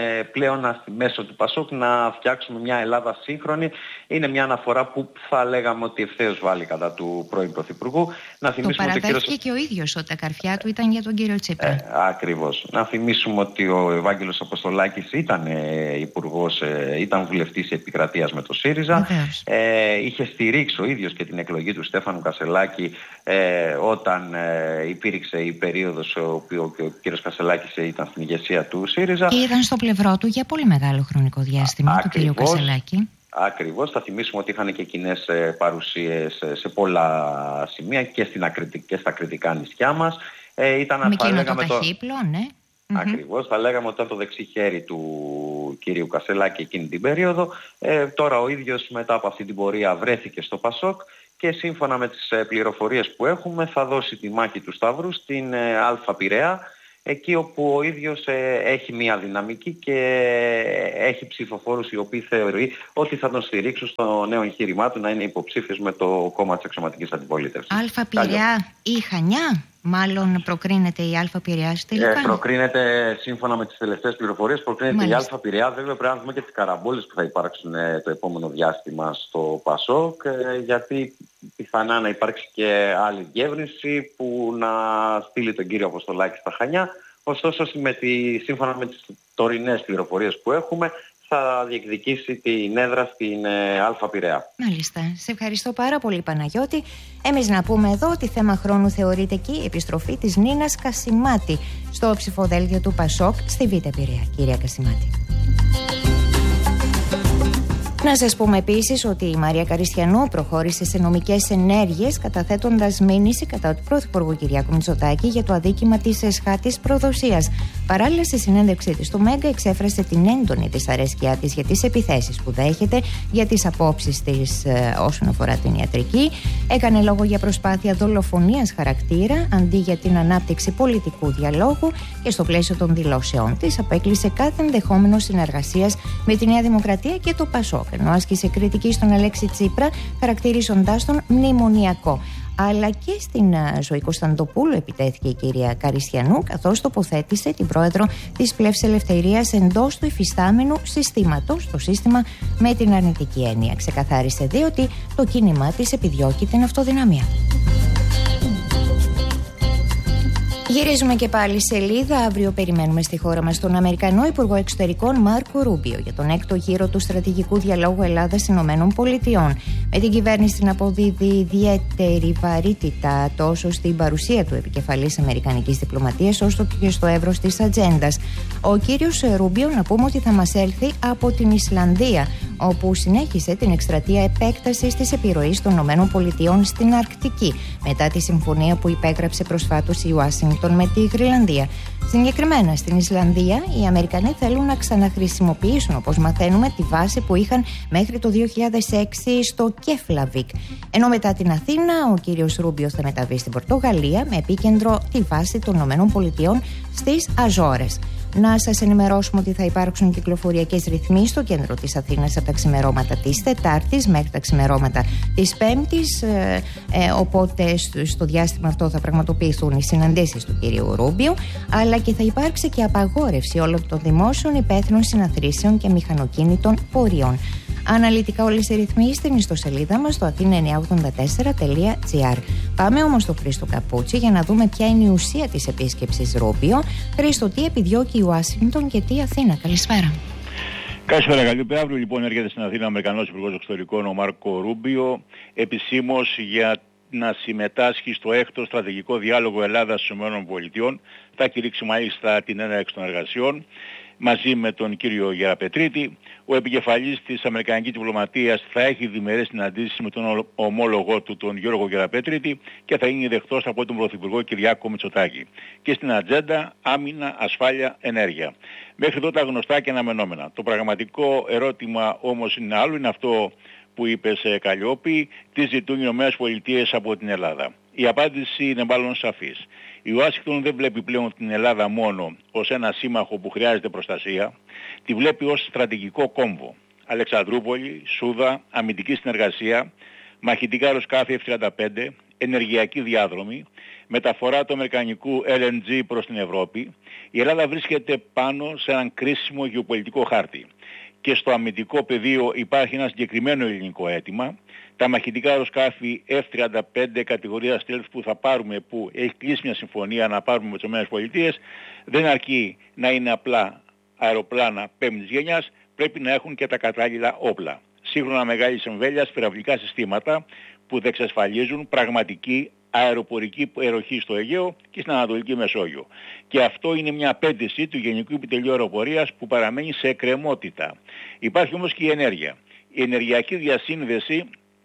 πλέον μέσω του Πασόκ να φτιάξουμε μια Ελλάδα σύγχρονη. Είναι μια αναφορά που θα λέγαμε ότι ευθέως βάλει κατά του πρώην Πρωθυπουργού. Να το παραδέχθηκε κύριος... και ο ίδιος ότι τα καρφιά του ήταν για τον κύριο Τσίπρα. Ε, ακριβώς. Να θυμίσουμε ότι ο Ευάγγελος Αποστολάκης ήταν ε, υπουργός, ε, ήταν βουλευτής επικρατείας με το ΣΥΡΙΖΑ. Ε, είχε στηρίξει ο ίδιος και την εκλογή του Στέφανου Κασελάκη ε, όταν ε, υπήρξε η περίοδος όπου ο, ο κύριος Κασελάκης ήταν στην ηγεσία του ΣΥΡΙΖΑ. Και ήταν στο πλευρό του για πολύ μεγάλο χρονικό διάστημα του κύριου Κασελάκη. Ακριβώς, θα θυμίσουμε ότι είχαν και κοινές παρουσίες σε πολλά σημεία και, στην ακριτική, και στα κριτικά νησιά μας. Ε, ήταν, με εκείνο το ταχύπλο, το... ναι. Ακριβώς, θα λέγαμε ότι ήταν το δεξί χέρι του κυρίου Κασελάκη εκείνη την περίοδο. Ε, τώρα ο ίδιος μετά από αυτή την πορεία βρέθηκε στο Πασόκ και σύμφωνα με τις πληροφορίες που έχουμε θα δώσει τη μάχη του Σταύρου στην ε, Αλφα Πειραιά, εκεί όπου ο ίδιος ε, έχει μια δυναμική και έχει ψηφοφόρους οι οποίοι θεωρεί ότι θα τον στηρίξουν στο νέο εγχείρημά του να είναι υποψήφιος με το κόμμα της αξιωματικής αντιπολίτευσης. Αλφα Πειραιά ή Χανιά, μάλλον προκρίνεται η Αλφα Πειραιά τελικά. Ε, προκρίνεται σύμφωνα με τις τελευταίες πληροφορίες, προκρίνεται Μάλιστα. η Αλφα Πειραιά. Βέβαια πρέπει να δούμε και τις καραμπόλες που θα υπάρξουν ε, το επόμενο διάστημα στο Πασόκ, ε, γιατί πιθανά να υπάρξει και άλλη διεύρυνση που να στείλει τον κύριο Αποστολάκη στα Χανιά. Ωστόσο, με τη, σύμφωνα με τις τωρινές πληροφορίες που έχουμε, θα διεκδικήσει την έδρα στην ε, Αλφα Πειραιά. Μάλιστα. Σε ευχαριστώ πάρα πολύ, Παναγιώτη. Εμείς να πούμε εδώ ότι θέμα χρόνου θεωρείται εκεί η επιστροφή της Νίνας Κασιμάτη στο ψηφοδέλτιο του Πασόκ στη Β' Πειραιά. Κυρία Κασιμάτη. Να σας πούμε επίσης ότι η Μαρία Καριστιανού προχώρησε σε νομικές ενέργειες καταθέτοντας μήνυση κατά του Πρωθυπουργού Κυριάκου Μητσοτάκη για το αδίκημα της εσχάτης προδοσίας. Παράλληλα, στη συνέντευξή της στο Μέγκα εξέφρασε την έντονη δυσαρέσκειά της για τις επιθέσεις που δέχεται, για τις απόψεις της ε, όσον αφορά την ιατρική. Έκανε λόγο για προσπάθεια δολοφονίας χαρακτήρα αντί για την ανάπτυξη πολιτικού διαλόγου και στο πλαίσιο των δηλώσεών της απέκλεισε κάθε ενδεχόμενο συνεργασίας με τη Νέα Δημοκρατία και το Πασόκ, ενώ άσκησε κριτική στον Αλέξη Τσίπρα, χαρακτηρίζοντάς τον μνημονιακό. Αλλά και στην Ζωή Κωνσταντοπούλου επιτέθηκε η κυρία Καριστιανού, καθώς τοποθέτησε την πρόεδρο της Πλεύσης Ελευθερίας εντός του υφιστάμενου συστήματος, το σύστημα με την αρνητική έννοια. Ξεκαθάρισε δε ότι το κίνημά της επιδιώκει την αυτοδυναμία. Γυρίζουμε και πάλι σελίδα. Αύριο περιμένουμε στη χώρα μας τον Αμερικανό Υπουργό Εξωτερικών Μάρκο Ρούμπιο για τον έκτο γύρο του στρατηγικού διαλόγου Ελλάδας-Ηνωμένων Πολιτειών. Με την κυβέρνηση να αποδίδει ιδιαίτερη βαρύτητα τόσο στην παρουσία του επικεφαλής αμερικανικής διπλωματίας όσο και στο εύρος της ατζέντας. Ο κύριος Ρούμπιο, να πούμε ότι θα μας έλθει από την Ισλανδία, όπου συνέχισε την εκστρατεία επέκτασης της επιρροής των Ηνωμένων Πολιτειών στην Αρκτική, μετά τη συμφωνία που υπέγραψε προσφάτως η Ουάσιγκτον με τη Γροιλανδία. Συγκεκριμένα στην Ισλανδία, οι Αμερικανοί θέλουν να ξαναχρησιμοποιήσουν, όπως μαθαίνουμε, τη βάση που είχαν μέχρι το δύο χιλιάδες έξι στο Κέφλαβικ. Ενώ μετά την Αθήνα, ο κύριος Ρούμπιο θα μεταβεί στην Πορτογαλία με επίκεντρο τη βάση των Ηνωμένων Πολιτειών στις Αζόρες. Να σας ενημερώσουμε ότι θα υπάρξουν κυκλοφοριακές ρυθμοί στο κέντρο της Αθήνας από τα ξημερώματα της Τετάρτης μέχρι τα ξημερώματα της Πέμπτης. Ε, ε, οπότε στο διάστημα αυτό θα πραγματοποιηθούν οι συναντήσεις του κυρίου Ρούμπιο, αλλά και θα υπάρξει και απαγόρευση όλων των δημόσιων υπαίθρων συναθρήσεων και μηχανοκίνητων πορείων. Αναλυτικά όλες οι ρυθμοί στην ιστοσελίδα μας στο αθήνα εννιακόσια ογδόντα τέσσερα τελεία τζι άρ. Πάμε όμως στο Χρήστο Καπούτσι για να δούμε ποια είναι η ουσία της επίσκεψης Ρούμπιο. Χρήστο, τι επιδιώκει η Ουάσιγκτον και τι Αθήνα? Καλησπέρα. Καλησπέρα, καλή. Αύριο λοιπόν έρχεται στην Αθήνα ο Αμερικανός Υπουργός Εξωτερικών ο Μάρκο Ρούμπιο, επισήμως για να συμμετάσχει στο έκτο στρατηγικό διάλογο Ελλάδας-ΗΠΑ. Θα κηρύξει μάλιστα την έναρξη των εργασιών μαζί με τον κύριο Γεραπετρίτη. Ο επικεφαλής της Αμερικανικής Διπλωματίας θα έχει διμερές συναντήσεις με τον ομόλογό του, τον Γιώργο Γεραπετρίτη, και θα είναι δεχτός από τον Πρωθυπουργό Κυριάκο Μητσοτάκη. Και στην ατζέντα άμυνα, ασφάλεια, ενέργεια. Μέχρι εδώ τα γνωστά και αναμενόμενα. Το πραγματικό ερώτημα όμως είναι άλλο, είναι αυτό που είπε σε Καλλιόπη, τι ζητούν οι ΗΠΑ από την Ελλάδα. Οι Η απάντηση είναι μάλλον σαφής. Η Ουάσιγκτον δεν βλέπει πλέον την Ελλάδα μόνο ως ένα σύμμαχο που χρειάζεται προστασία, τη βλέπει ως στρατηγικό κόμβο. Αλεξανδρούπολη, Σούδα, αμυντική συνεργασία, μαχητικά αεροσκάφη εφ τριάντα πέντε, ενεργειακή διάδρομη, μεταφορά του αμερικανικού ελ εν τζι προς την Ευρώπη. Η Ελλάδα βρίσκεται πάνω σε έναν κρίσιμο γεωπολιτικό χάρτη. Και στο αμυντικό πεδίο υπάρχει ένα συγκεκριμένο ελληνικό αίτημα. Τα μαχητικά αεροσκάφη εφ τριάντα πέντε κατηγορία Stealth που θα πάρουμε, που έχει κλείσει μια συμφωνία να πάρουμε με τις ΗΠΑ, δεν αρκεί να είναι απλά αεροπλάνα πέμπτης γενιάς, πρέπει να έχουν και τα κατάλληλα όπλα. Σύγχρονα μεγάλης εμβέλειας πυραυλικά συστήματα που θα εξασφαλίζουν πραγματική αεροπορική αεροχή στο Αιγαίο και στην Ανατολική Μεσόγειο. Και αυτό είναι μια απέτηση του Γενικού Επιτελείου Αεροπορίας που παραμένει σε εκκρεμότητα. Υπάρχει όμως και η ενέργεια. Η ενεργειακή διασύνδεση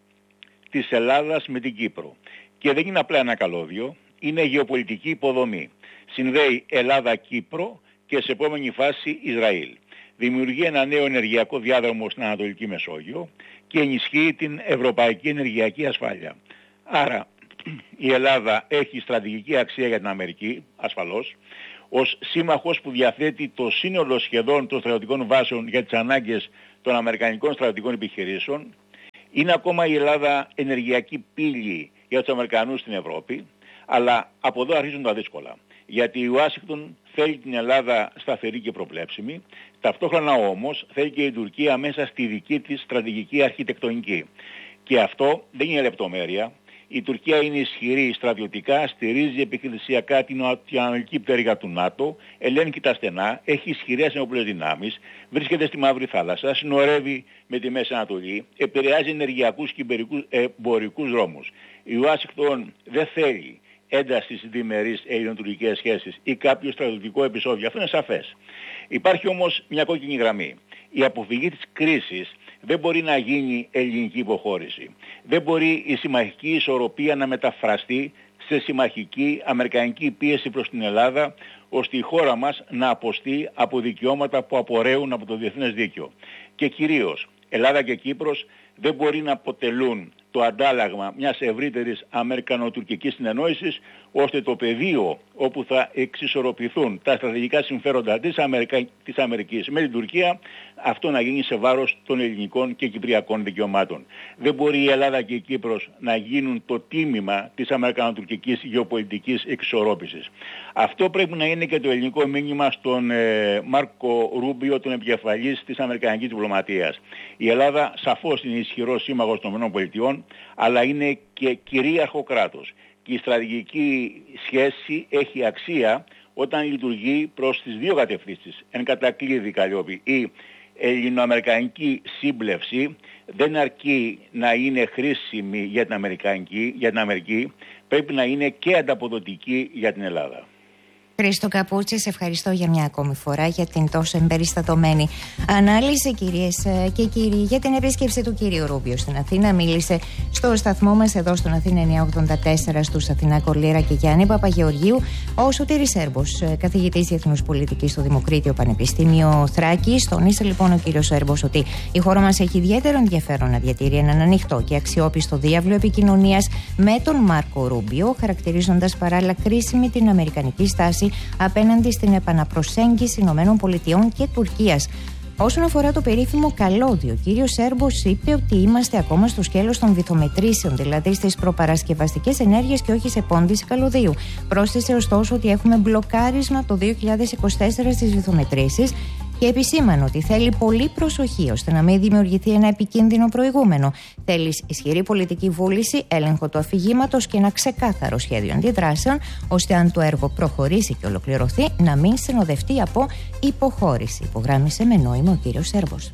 της Ελλάδας με την Κύπρο. Και δεν είναι απλά ένα καλώδιο, είναι γεωπολιτική υποδομή. Συνδέει Ελλάδα-Κύπρο και σε επόμενη φάση Ισραήλ. Δημιουργεί ένα νέο ενεργειακό διάδρομο στην Ανατολική Μεσόγειο και ενισχύει την ευρωπαϊκή ενεργειακή ασφάλεια. Άρα η Ελλάδα έχει στρατηγική αξία για την Αμερική, ασφαλώς, ως σύμμαχος που διαθέτει το σύνολο σχεδόν των στρατιωτικών βάσεων για τις ανάγκες των αμερικανικών στρατιωτικών επιχειρήσεων. Είναι ακόμα η Ελλάδα ενεργειακή πύλη για τους Αμερικανούς στην Ευρώπη, αλλά από εδώ αρχίζουν τα δύσκολα. Γιατί η Ουάσιγκτον θέλει την Ελλάδα σταθερή και προβλέψιμη, ταυτόχρονα όμως θέλει και η Τουρκία μέσα στη δική της στρατηγική αρχιτεκτονική. Και αυτό δεν είναι λεπτομέρεια. Η Τουρκία είναι ισχυρή στρατιωτικά, στηρίζει επιχειρησιακά την ανατολική πτέρυγα του ΝΑΤΟ, ελέγχει τα στενά, έχει ισχυρές ενόπλες δυνάμεις, βρίσκεται στη Μαύρη Θάλασσα, συνορεύει με τη Μέση Ανατολή, επηρεάζει ενεργειακούς και εμπορικούς δρόμους. Η Ουάσιγκτον δεν θέλει ένταση στις διμερείς ελληνοτουρκικές σχέσεις ή κάποιο στρατιωτικό επεισόδιο. Αυτό είναι σαφές. Υπάρχει όμως μια κόκκινη γραμμή. Η αποφυγή της κρίσης δεν μπορεί να γίνει ελληνική υποχώρηση. Δεν μπορεί η συμμαχική ισορροπία να μεταφραστεί σε συμμαχική αμερικανική πίεση προς την Ελλάδα, ώστε η χώρα μας να αποστεί από δικαιώματα που απορρέουν από το διεθνές δίκαιο. Και κυρίως, Ελλάδα και Κύπρος δεν μπορεί να αποτελούν το αντάλλαγμα μιας ευρύτερης αμερικανοτουρκικής συνεννόησης, ώστε το πεδίο όπου θα εξισορροπηθούν τα στρατηγικά συμφέροντα της, Αμερικα... της Αμερικής με την Τουρκία, αυτό να γίνει σε βάρος των ελληνικών και κυπριακών δικαιωμάτων. Δεν μπορεί η Ελλάδα και η Κύπρος να γίνουν το τίμημα της αμερικανοτουρκικής γεωπολιτικής εξισορρόπησης. Αυτό πρέπει να είναι και το ελληνικό μήνυμα στον ε, Μάρκο Ρούμπιο, τον επικεφαλής της αμερικανικής διπλωματίας. Η Ελλάδα σαφώς είναι ισχυρός σύμμαχος των ΗΠΑ, αλλά είναι και κυρίαρχο κράτος. Και η στρατηγική σχέση έχει αξία όταν λειτουργεί προς τις δύο κατευθύνσεις. Εν κατακλείδη, Καλλιόπη, η ελληνοαμερικανική σύμπλευση δεν αρκεί να είναι χρήσιμη για την, Αμερικανική, για την Αμερική, πρέπει να είναι και ανταποδοτική για την Ελλάδα. Χρήστο Καπούτση, σε ευχαριστώ για μια ακόμη φορά για την τόσο εμπεριστατωμένη ανάλυση, κυρίες και κύριοι. Για την επίσκεψη του κυρίου Ρούμπιο στην Αθήνα, μίλησε στο σταθμό μας εδώ στον Αθήνα εννιακόσια ογδόντα τέσσερα στους Αθηνά Κολλήρα και Γιάννη Παπαγεωργίου, ο Σωτήρης Σέρμπος, καθηγητής διεθνούς πολιτικής στο Δημοκρίτιο Πανεπιστήμιο Θράκης. Τόνισε λοιπόν ο κύριος Σέρμπος ότι η χώρα μας έχει ιδιαίτερο ενδιαφέρον να διατηρεί έναν ανοιχτό και αξιόπιστο διάβλο επικοινωνίας με τον Μάρκο Ρούμπιο, χαρακτηρίζοντας παράλληλα κρίσιμη την αμερικανική στάση απέναντι στην επαναπροσέγγιση ΗΠΑ και Τουρκίας. Όσον αφορά το περίφημο καλώδιο, ο κύριος Σέρμπος είπε ότι είμαστε ακόμα στο σκέλος των βυθομετρήσεων, δηλαδή στις προπαρασκευαστικές ενέργειες και όχι σε πώντιση καλωδίου. Πρόσθεσε ωστόσο ότι έχουμε μπλοκάρισμα το δύο χιλιάδες είκοσι τέσσερα στις βυθομετρήσεις και επισήμανε ότι θέλει πολύ προσοχή ώστε να μην δημιουργηθεί ένα επικίνδυνο προηγούμενο. Θέλει ισχυρή πολιτική βούληση, έλεγχο του αφηγήματος και ένα ξεκάθαρο σχέδιο αντιδράσεων, ώστε αν το έργο προχωρήσει και ολοκληρωθεί, να μην συνοδευτεί από υποχώρηση, υπογράμμισε με νόημα ο κύριος Σέρμπος.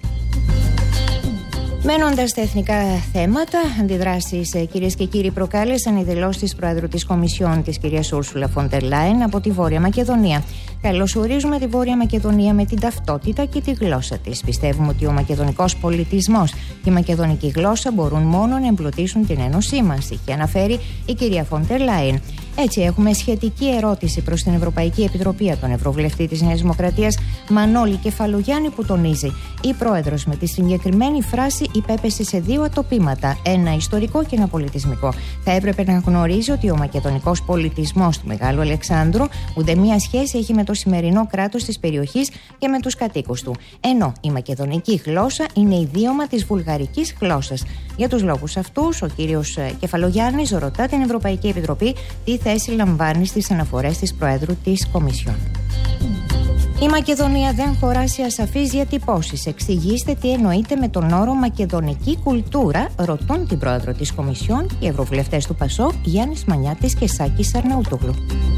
Μένοντας στα εθνικά θέματα, αντιδράσεις, κυρίες και κύριοι, προκάλεσαν οι δηλώσεις της Προέδρου της Κομισιόν, της κυρίας Ούρσουλα φον ντερ Λάιεν, από τη Βόρεια Μακεδονία. Καλωσορίζουμε τη Βόρεια Μακεδονία με την ταυτότητα και τη γλώσσα της. Πιστεύουμε ότι ο μακεδονικός πολιτισμός και η μακεδονική γλώσσα μπορούν μόνο να εμπλουτίσουν την ένωσή μας, είχε αναφέρει η κυρία φον ντερ Λάιεν. Έτσι, έχουμε σχετική ερώτηση προς την Ευρωπαϊκή Επιτροπή από τον Ευρωβουλευτή της Νέας Δημοκρατίας Μανώλη Κεφαλογιάννη, που τονίζει: η Πρόεδρος με τη συγκεκριμένη φράση υπέπεσε σε δύο ατοπήματα, ένα ιστορικό και ένα πολιτισμικό. Θα έπρεπε να γνωρίζει ότι ο μακεδονικός πολιτισμός του Μεγάλου Αλεξάνδρου ούτε μία σχέση έχει με το σημερινό κράτος της περιοχής και με τους κατοίκους του. Ενώ η μακεδονική γλώσσα είναι ιδίωμα της βουλγαρικής γλώσσας. Για τους λόγους αυτούς, ο κύριος Κεφαλογιάννης ρωτά την Ευρωπαϊκή Επιτροπή τι θέση λαμβάνει στις αναφορές της Προέδρου της Κομισιόν. Η Μακεδονία δεν χωρά σε ασαφείς διατυπώσεις. Εξηγήστε τι εννοείται με τον όρο μακεδονική κουλτούρα, ρωτούν την Πρόεδρο της Κομισιόν οι Ευρωβουλευτές του ΠΑΣΟΚ Γιάννης Μανιάτης και Σάκης Αρναούτογλου.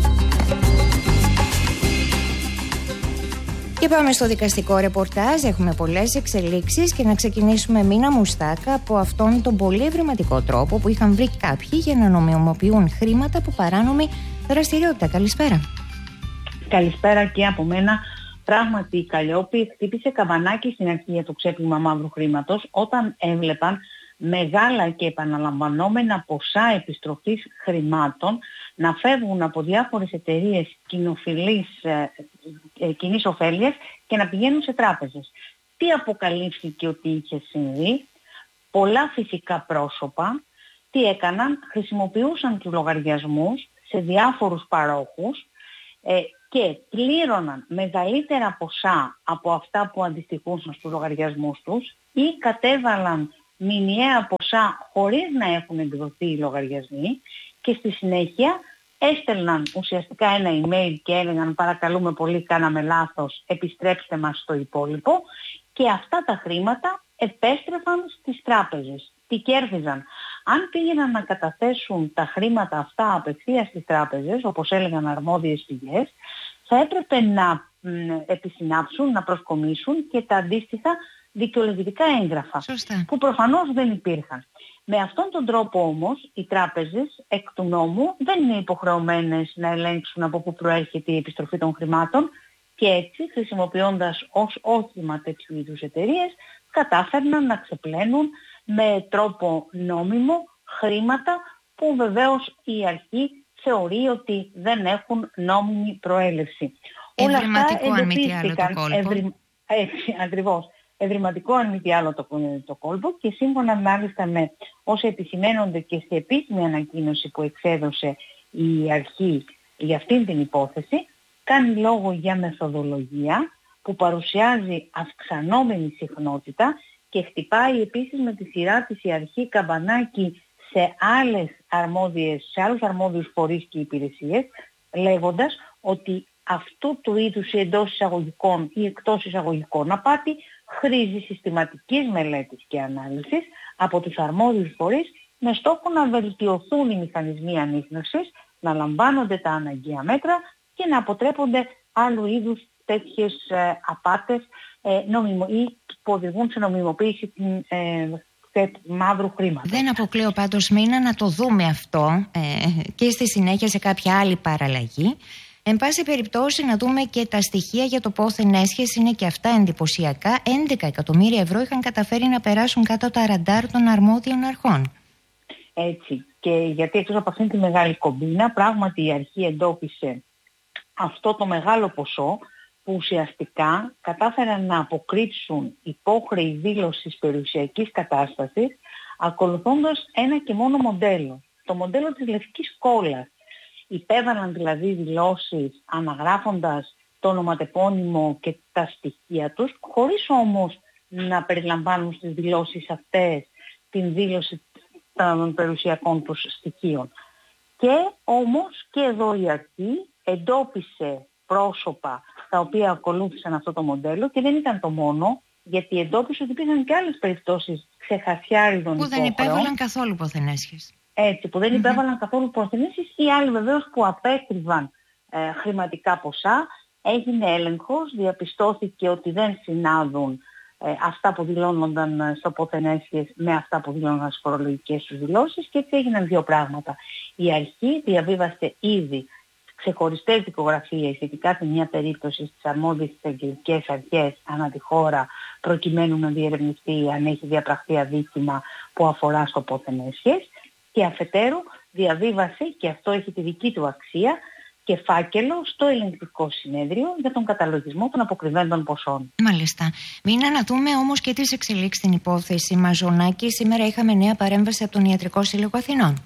Και πάμε στο δικαστικό ρεπορτάζ. Έχουμε πολλές εξελίξεις και να ξεκινήσουμε, Μίνα Μουστάκα, από αυτόν τον πολύ ευρηματικό τρόπο που είχαν βρει κάποιοι για να νομιμοποιούν χρήματα από παράνομη δραστηριότητα. Καλησπέρα. Καλησπέρα και από μένα. Πράγματι η Καλλιόπη χτύπησε καμπανάκι στην αρχή για το ξέπλυμα μαύρου χρήματος όταν έβλεπαν μεγάλα και επαναλαμβανόμενα ποσά επιστροφής χρημάτων να φεύγουν από διάφορες εταιρείες κοινοφιλής ε, ε, κοινής ωφέλειας και να πηγαίνουν σε τράπεζες. Τι αποκαλύφθηκε ότι είχε συμβεί? Πολλά φυσικά πρόσωπα τι έκαναν? Χρησιμοποιούσαν τους λογαριασμούς σε διάφορους παρόχους ε, και πλήρωναν μεγαλύτερα ποσά από αυτά που αντιστοιχούσαν στους λογαριασμούς τους ή κατέβαλαν μηνιαία ποσά χωρίς να έχουν εκδοθεί οι λογαριασμοί και στη συνέχεια έστελναν ουσιαστικά ένα email και έλεγαν παρακαλούμε πολύ, κάναμε λάθος, επιστρέψτε μας το υπόλοιπο, και αυτά τα χρήματα επέστρεφαν στις τράπεζες. Τι κέρδιζαν? Αν πήγαιναν να καταθέσουν τα χρήματα αυτά απευθείας στις τράπεζες, όπως έλεγαν αρμόδιες πηγές, θα έπρεπε να μ, επισυνάψουν, να προσκομίσουν και τα αντίστοιχα δικαιολογητικά έγγραφα. Σωστά. Που προφανώς δεν υπήρχαν. Με αυτόν τον τρόπο όμως οι τράπεζες εκ του νόμου δεν είναι υποχρεωμένες να ελέγξουν από πού προέρχεται η επιστροφή των χρημάτων και έτσι, χρησιμοποιώντας ως όχημα τέτοιου είδους εταιρείες, κατάφερναν να ξεπλένουν με τρόπο νόμιμο χρήματα που βεβαίως η αρχή θεωρεί ότι δεν έχουν νόμιμη προέλευση. Όλα αυτά εντοπίστηκαν ευρυ... Έτσι, ακριβώς. Ευρηματικό αν μη τι άλλο το, το κόλπο και σύμφωνα μάλιστα με όσα επισημαίνονται και σε επίσημη ανακοίνωση που εξέδωσε η αρχή για αυτήν την υπόθεση, κάνει λόγο για μεθοδολογία που παρουσιάζει αυξανόμενη συχνότητα και χτυπάει επίσης με τη σειρά της η αρχή καμπανάκι σε, άλλες αρμόδιες, σε άλλους αρμόδιους φορείς και υπηρεσίες, λέγοντας ότι αυτού του είδους η εντός εισαγωγικών ή εκτός εισαγωγικών απάτη χρήζει συστηματικής μελέτης και ανάλυσης από τους αρμόδιους φορείς με στόχο να βελτιωθούν οι μηχανισμοί ανίχνευσης, να λαμβάνονται τα αναγκαία μέτρα και να αποτρέπονται άλλου είδους τέτοιες ε, απάτες ε, νομιμο, ή που οδηγούν σε νομιμοποίηση ε, μαύρου χρήματος. Δεν αποκλείω πάντως, Μίνα, να το δούμε αυτό ε, και στη συνέχεια σε κάποια άλλη παραλλαγή. Εν πάση περιπτώσει, να δούμε και τα στοιχεία για το πόθεν έσχεση, είναι και αυτά εντυπωσιακά. έντεκα εκατομμύρια ευρώ είχαν καταφέρει να περάσουν κάτω τα ραντάρ των αρμόδιων αρχών. Έτσι. Και γιατί εκτός από αυτήν τη μεγάλη κομπίνα, πράγματι η αρχή εντόπισε αυτό το μεγάλο ποσό που ουσιαστικά κατάφεραν να αποκρύψουν υπόχρεη δήλωση περιουσιακής κατάστασης ακολουθώντας ένα και μόνο μοντέλο. Το μοντέλο της λευκής κόλλας. Υπέβαλαν δηλαδή δηλώσεις αναγράφοντας το ονοματεπώνυμο και τα στοιχεία τους, χωρίς όμως να περιλαμβάνουν στις δηλώσεις αυτές την δήλωση των περιουσιακών τους στοιχείων. Και όμως και εδώ η αρχή εντόπισε πρόσωπα τα οποία ακολούθησαν αυτό το μοντέλο και δεν ήταν το μόνο, γιατί εντόπισε ότι υπήρχαν και άλλες περιπτώσεις ξεχασιάριδων που δεν υπέβαλαν καθόλου ποθενέσχες. Έτσι, που δεν mm-hmm. υπέβαλαν καθόλου προθυμίσεις ή άλλοι βεβαίως που απέκρυβαν ε, χρηματικά ποσά. Έγινε έλεγχος, διαπιστώθηκε ότι δεν συνάδουν ε, αυτά που δηλώνονταν στο ποθενέσχες με αυτά που δηλώνονταν στις φορολογικές τους δηλώσεις και έτσι έγιναν δύο πράγματα. Η αρχή διαβίβασε ήδη ξεχωριστές δικογραφίες σχετικά σε μια περίπτωση στις αρμόδιες εισαγγελικές αρχές ανά τη χώρα προκειμένου να διερευνηθεί αν έχει διαπραχθεί αδίκημα που αφορά στο ποθενέσχες. Και αφετέρου διαβίβασε, και αυτό έχει τη δική του αξία, και φάκελο στο ελεγκτικό συνέδριο για τον καταλογισμό των αποκρυβέντων ποσών. Μάλιστα. Μην αναδούμε όμως και τις εξελίξεις στην υπόθεση Μαζονάκη. Σήμερα είχαμε νέα παρέμβαση από τον Ιατρικό Σύλλογο Αθηνών.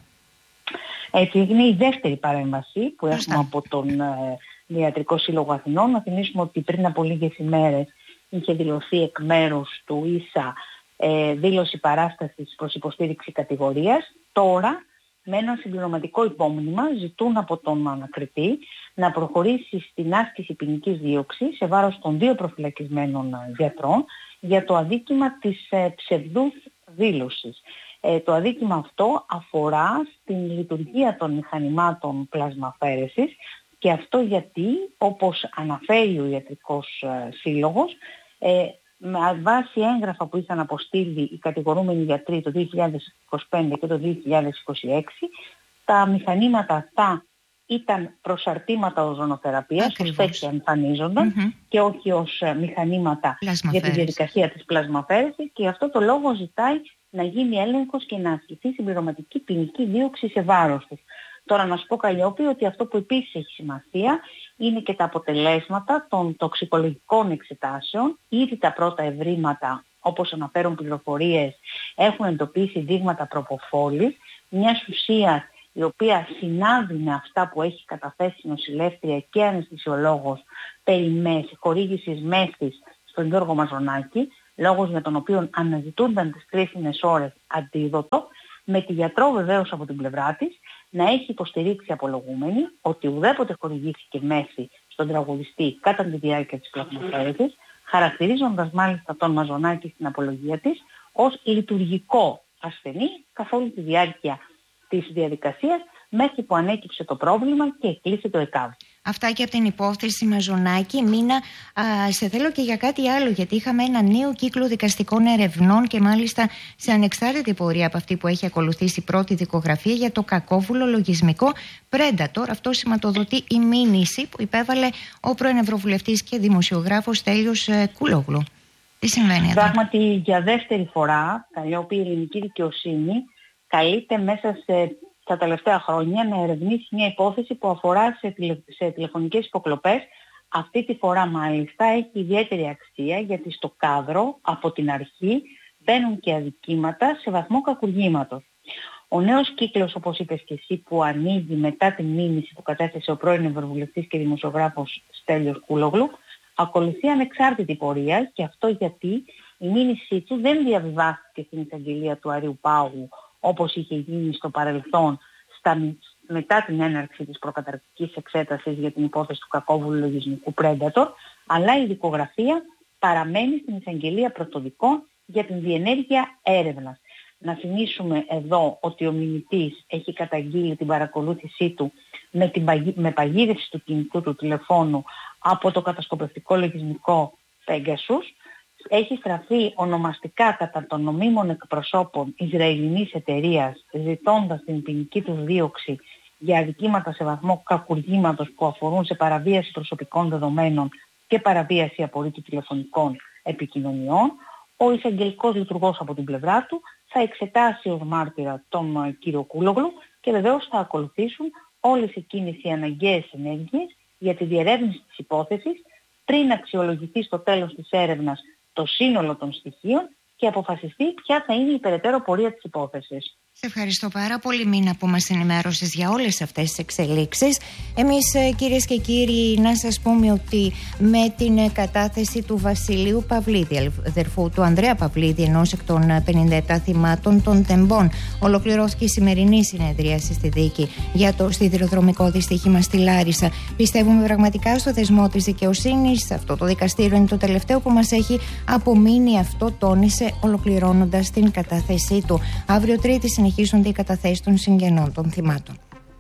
Έτσι, είναι η δεύτερη παρέμβαση που έχουμε από τον ε, Ιατρικό Σύλλογο Αθηνών. Να θυμίσουμε ότι πριν από λίγες ημέρες είχε δηλωθεί εκ μέρους του ίσα ε, δήλωση παράστασης προς υποστήριξη κατηγορίας. Τώρα, με ένα συμπληρωματικό υπόμνημα, ζητούν από τον ανακριτή να προχωρήσει στην άσκηση ποινικής δίωξης σε βάρος των δύο προφυλακισμένων γιατρών για το αδίκημα της ε, ψευδούς δήλωσης. Ε, το αδίκημα αυτό αφορά στην λειτουργία των μηχανημάτων πλασμαφέρεσης και αυτό γιατί, όπως αναφέρει ο Ιατρικός ε, Σύλλογος, ε, με βάση έγγραφα που είχαν αποστείλει οι κατηγορούμενοι γιατροί το δύο χιλιάδες είκοσι πέντε και το δύο χιλιάδες είκοσι έξι, τα μηχανήματα αυτά ήταν προσαρτήματα οζονοθεραπείας, ως τέτοια εμφανίζονταν mm-hmm. και όχι ως μηχανήματα για τη διαδικασία της πλασμαφέρεσης, και αυτό το λόγο ζητάει να γίνει έλεγχος και να ασκηθεί συμπληρωματική ποινική δίωξη σε βάρος τους. Τώρα να σου πω, Καλλιόπη, ότι αυτό που επίσης έχει σημασία είναι και τα αποτελέσματα των τοξικολογικών εξετάσεων. Ήδη τα πρώτα ευρήματα, όπως αναφέρουν πληροφορίες, έχουν εντοπίσει δείγματα προποφόλης, μιας ουσίας η οποία συνάδει με αυτά που έχει καταθέσει η νοσηλεύτρια και αναισθησιολόγος περί μέση, χορήγησης μέσης στον Γιώργο Μαζονάκη, λόγος για τον οποίο αναζητούνταν τις κρίσιμες ώρες αντίδοτο, με τη γιατρό βεβαίως από την πλευρά της να έχει υποστηρίξει απολογούμενη ότι ουδέποτε χορηγήθηκε μέση στον τραγουδιστή κατά τη διάρκεια της πλασμαφέρεσης, χαρακτηρίζοντας μάλιστα τον Μαζονάκη στην απολογία της ως λειτουργικό ασθενή καθ' όλη τη διάρκεια της διαδικασίας, μέχρι που ανέκυψε το πρόβλημα και εκλείσει το ΕΚΑΒ. Αυτά και από την υπόθεση Μαζονάκη. Μίνα, α, σε θέλω και για κάτι άλλο, γιατί είχαμε ένα νέο κύκλο δικαστικών ερευνών και μάλιστα σε ανεξάρτητη πορεία από αυτή που έχει ακολουθήσει η πρώτη δικογραφία για το κακόβουλο λογισμικό Predator. Αυτό σηματοδοτεί η μήνυση που υπέβαλε ο πρώην Ευρωβουλευτής και δημοσιογράφος Στέλιος Κούλογλου. Τι συμβαίνει εδώ? Πράγματι, για δεύτερη φορά, Καλλιόπη, η ελληνική δικαιοσύνη καλείται μέσα σε τα τελευταία χρόνια να ερευνήσει μια υπόθεση που αφορά σε, τηλε, σε τηλεφωνικές υποκλοπές. Αυτή τη φορά μάλιστα έχει ιδιαίτερη αξία, γιατί στο κάδρο από την αρχή μπαίνουν και αδικήματα σε βαθμό κακουργήματος. Ο νέος κύκλος, όπως είπες και εσύ, που ανοίγει μετά την μήνυση που κατέθεσε ο πρώην Ευρωβουλευτής και δημοσιογράφος Στέλιος Κούλογλου, ακολουθεί ανεξάρτητη πορεία, και αυτό γιατί η μήνυσή του δεν διαβιβάστηκε στην εισαγγελία του Αριού Πάγου όπως είχε γίνει στο παρελθόν στα, μετά την έναρξη της προκαταρκτικής εξέτασης για την υπόθεση του κακόβουλου λογισμικού Predator, αλλά η δικογραφία παραμένει στην εισαγγελία πρωτοδικών για την διενέργεια έρευνας. Να θυμίσουμε εδώ ότι ο μηνυτής έχει καταγγείλει την παρακολούθησή του με, την παγί, με παγίδευση του κινητού του τηλεφώνου από το κατασκοπευτικό λογισμικό Pegasus. Έχει στραφεί ονομαστικά κατά των νομίμων εκπροσώπων Ισραηλινής εταιρείας, ζητώντας την ποινική του δίωξη για αδικήματα σε βαθμό κακουργήματος που αφορούν σε παραβίαση προσωπικών δεδομένων και παραβίαση απορρίτου τηλεφωνικών επικοινωνιών. Ο εισαγγελικός λειτουργός από την πλευρά του θα εξετάσει ως μάρτυρα τον κύριο Κούλογλου και βεβαίως θα ακολουθήσουν όλες εκείνες οι αναγκαίες ενέργειες για τη διερεύνηση της υπόθεσης πριν αξιολογηθεί στο τέλος της έρευνας το σύνολο των στοιχείων και αποφασιστεί ποια θα είναι η περαιτέρω πορεία της υπόθεσης. Σε ευχαριστώ πάρα πολύ, Μίνα, που μας ενημέρωσες για όλες αυτές τις εξελίξεις. Εμείς, κυρίες και κύριοι, να σας πούμε ότι με την κατάθεση του Βασιλείου Παυλίδη, αδερφού του Ανδρέα Παυλίδη, ενός εκ των πενήντα επτά θυμάτων των τεμπών, ολοκληρώθηκε η σημερινή συνεδρίαση στη δίκη για το σιδηροδρομικό δυστύχημα στη Λάρισα. Πιστεύουμε πραγματικά στο θεσμό της δικαιοσύνης. Αυτό το δικαστήριο είναι το τελευταίο που μας έχει απομείνει. Αυτό τόνισε ολοκληρώνοντας την κατάθεσή του. Αύριο Τρίτη συνεχίζονται οι καταθέσεις των συγγενών των θυμάτων.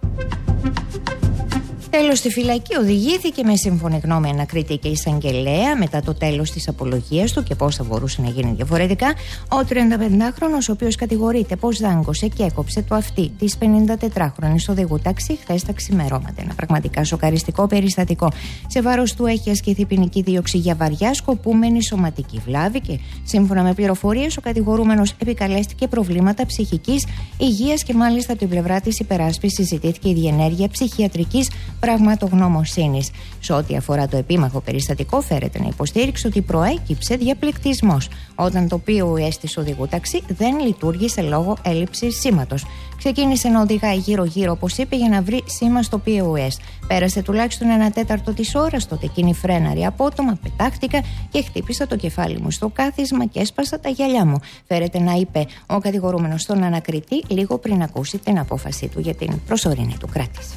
Τέλος, στη φυλακή οδηγήθηκε με σύμφωνη γνώμη ανακρίτη και εισαγγελέα μετά το τέλος της απολογίας του και πώς θα μπορούσε να γίνει διαφορετικά ο τριανταπεντάχρονος, ο οποίος κατηγορείται πως δάγκωσε και έκοψε το αυτί της πενηντατετράχρονης οδηγού ταξί χθες τα ξημερώματα. Ένα πραγματικά σοκαριστικό περιστατικό. Σε βάρος του έχει ασκηθεί ποινική δίωξη για βαριά σκοπούμενη σωματική βλάβη και σύμφωνα με πληροφορίες ο κατηγορούμενος επικαλέστηκε προβλήματα ψυχικής υγείας και μάλιστα από την πλευρά της υπεράσπισης ζητήθηκε η διενέργεια ψυχιατρικής πραγματογνωμοσύνης. Σε ό,τι αφορά το επίμαχο περιστατικό, φέρεται να υποστήριξει ότι προέκυψε διαπληκτισμός όταν το πι ο ες της οδηγού ταξί δεν λειτουργήσε λόγω έλλειψης σήματος. Ξεκίνησε να οδηγάει γύρω-γύρω, όπως είπε, για να βρει σήμα στο πι ο ες. Πέρασε τουλάχιστον ένα τέταρτο της ώρας, τότε εκείνη φρέναρε απότομα, πετάχτηκα και χτύπησα το κεφάλι μου στο κάθισμα και έσπασα τα γυαλιά μου. Φέρεται να είπε ο κατηγορούμενος στον ανακριτή λίγο πριν ακούσει την απόφαση του για την προσωρινή του κράτηση.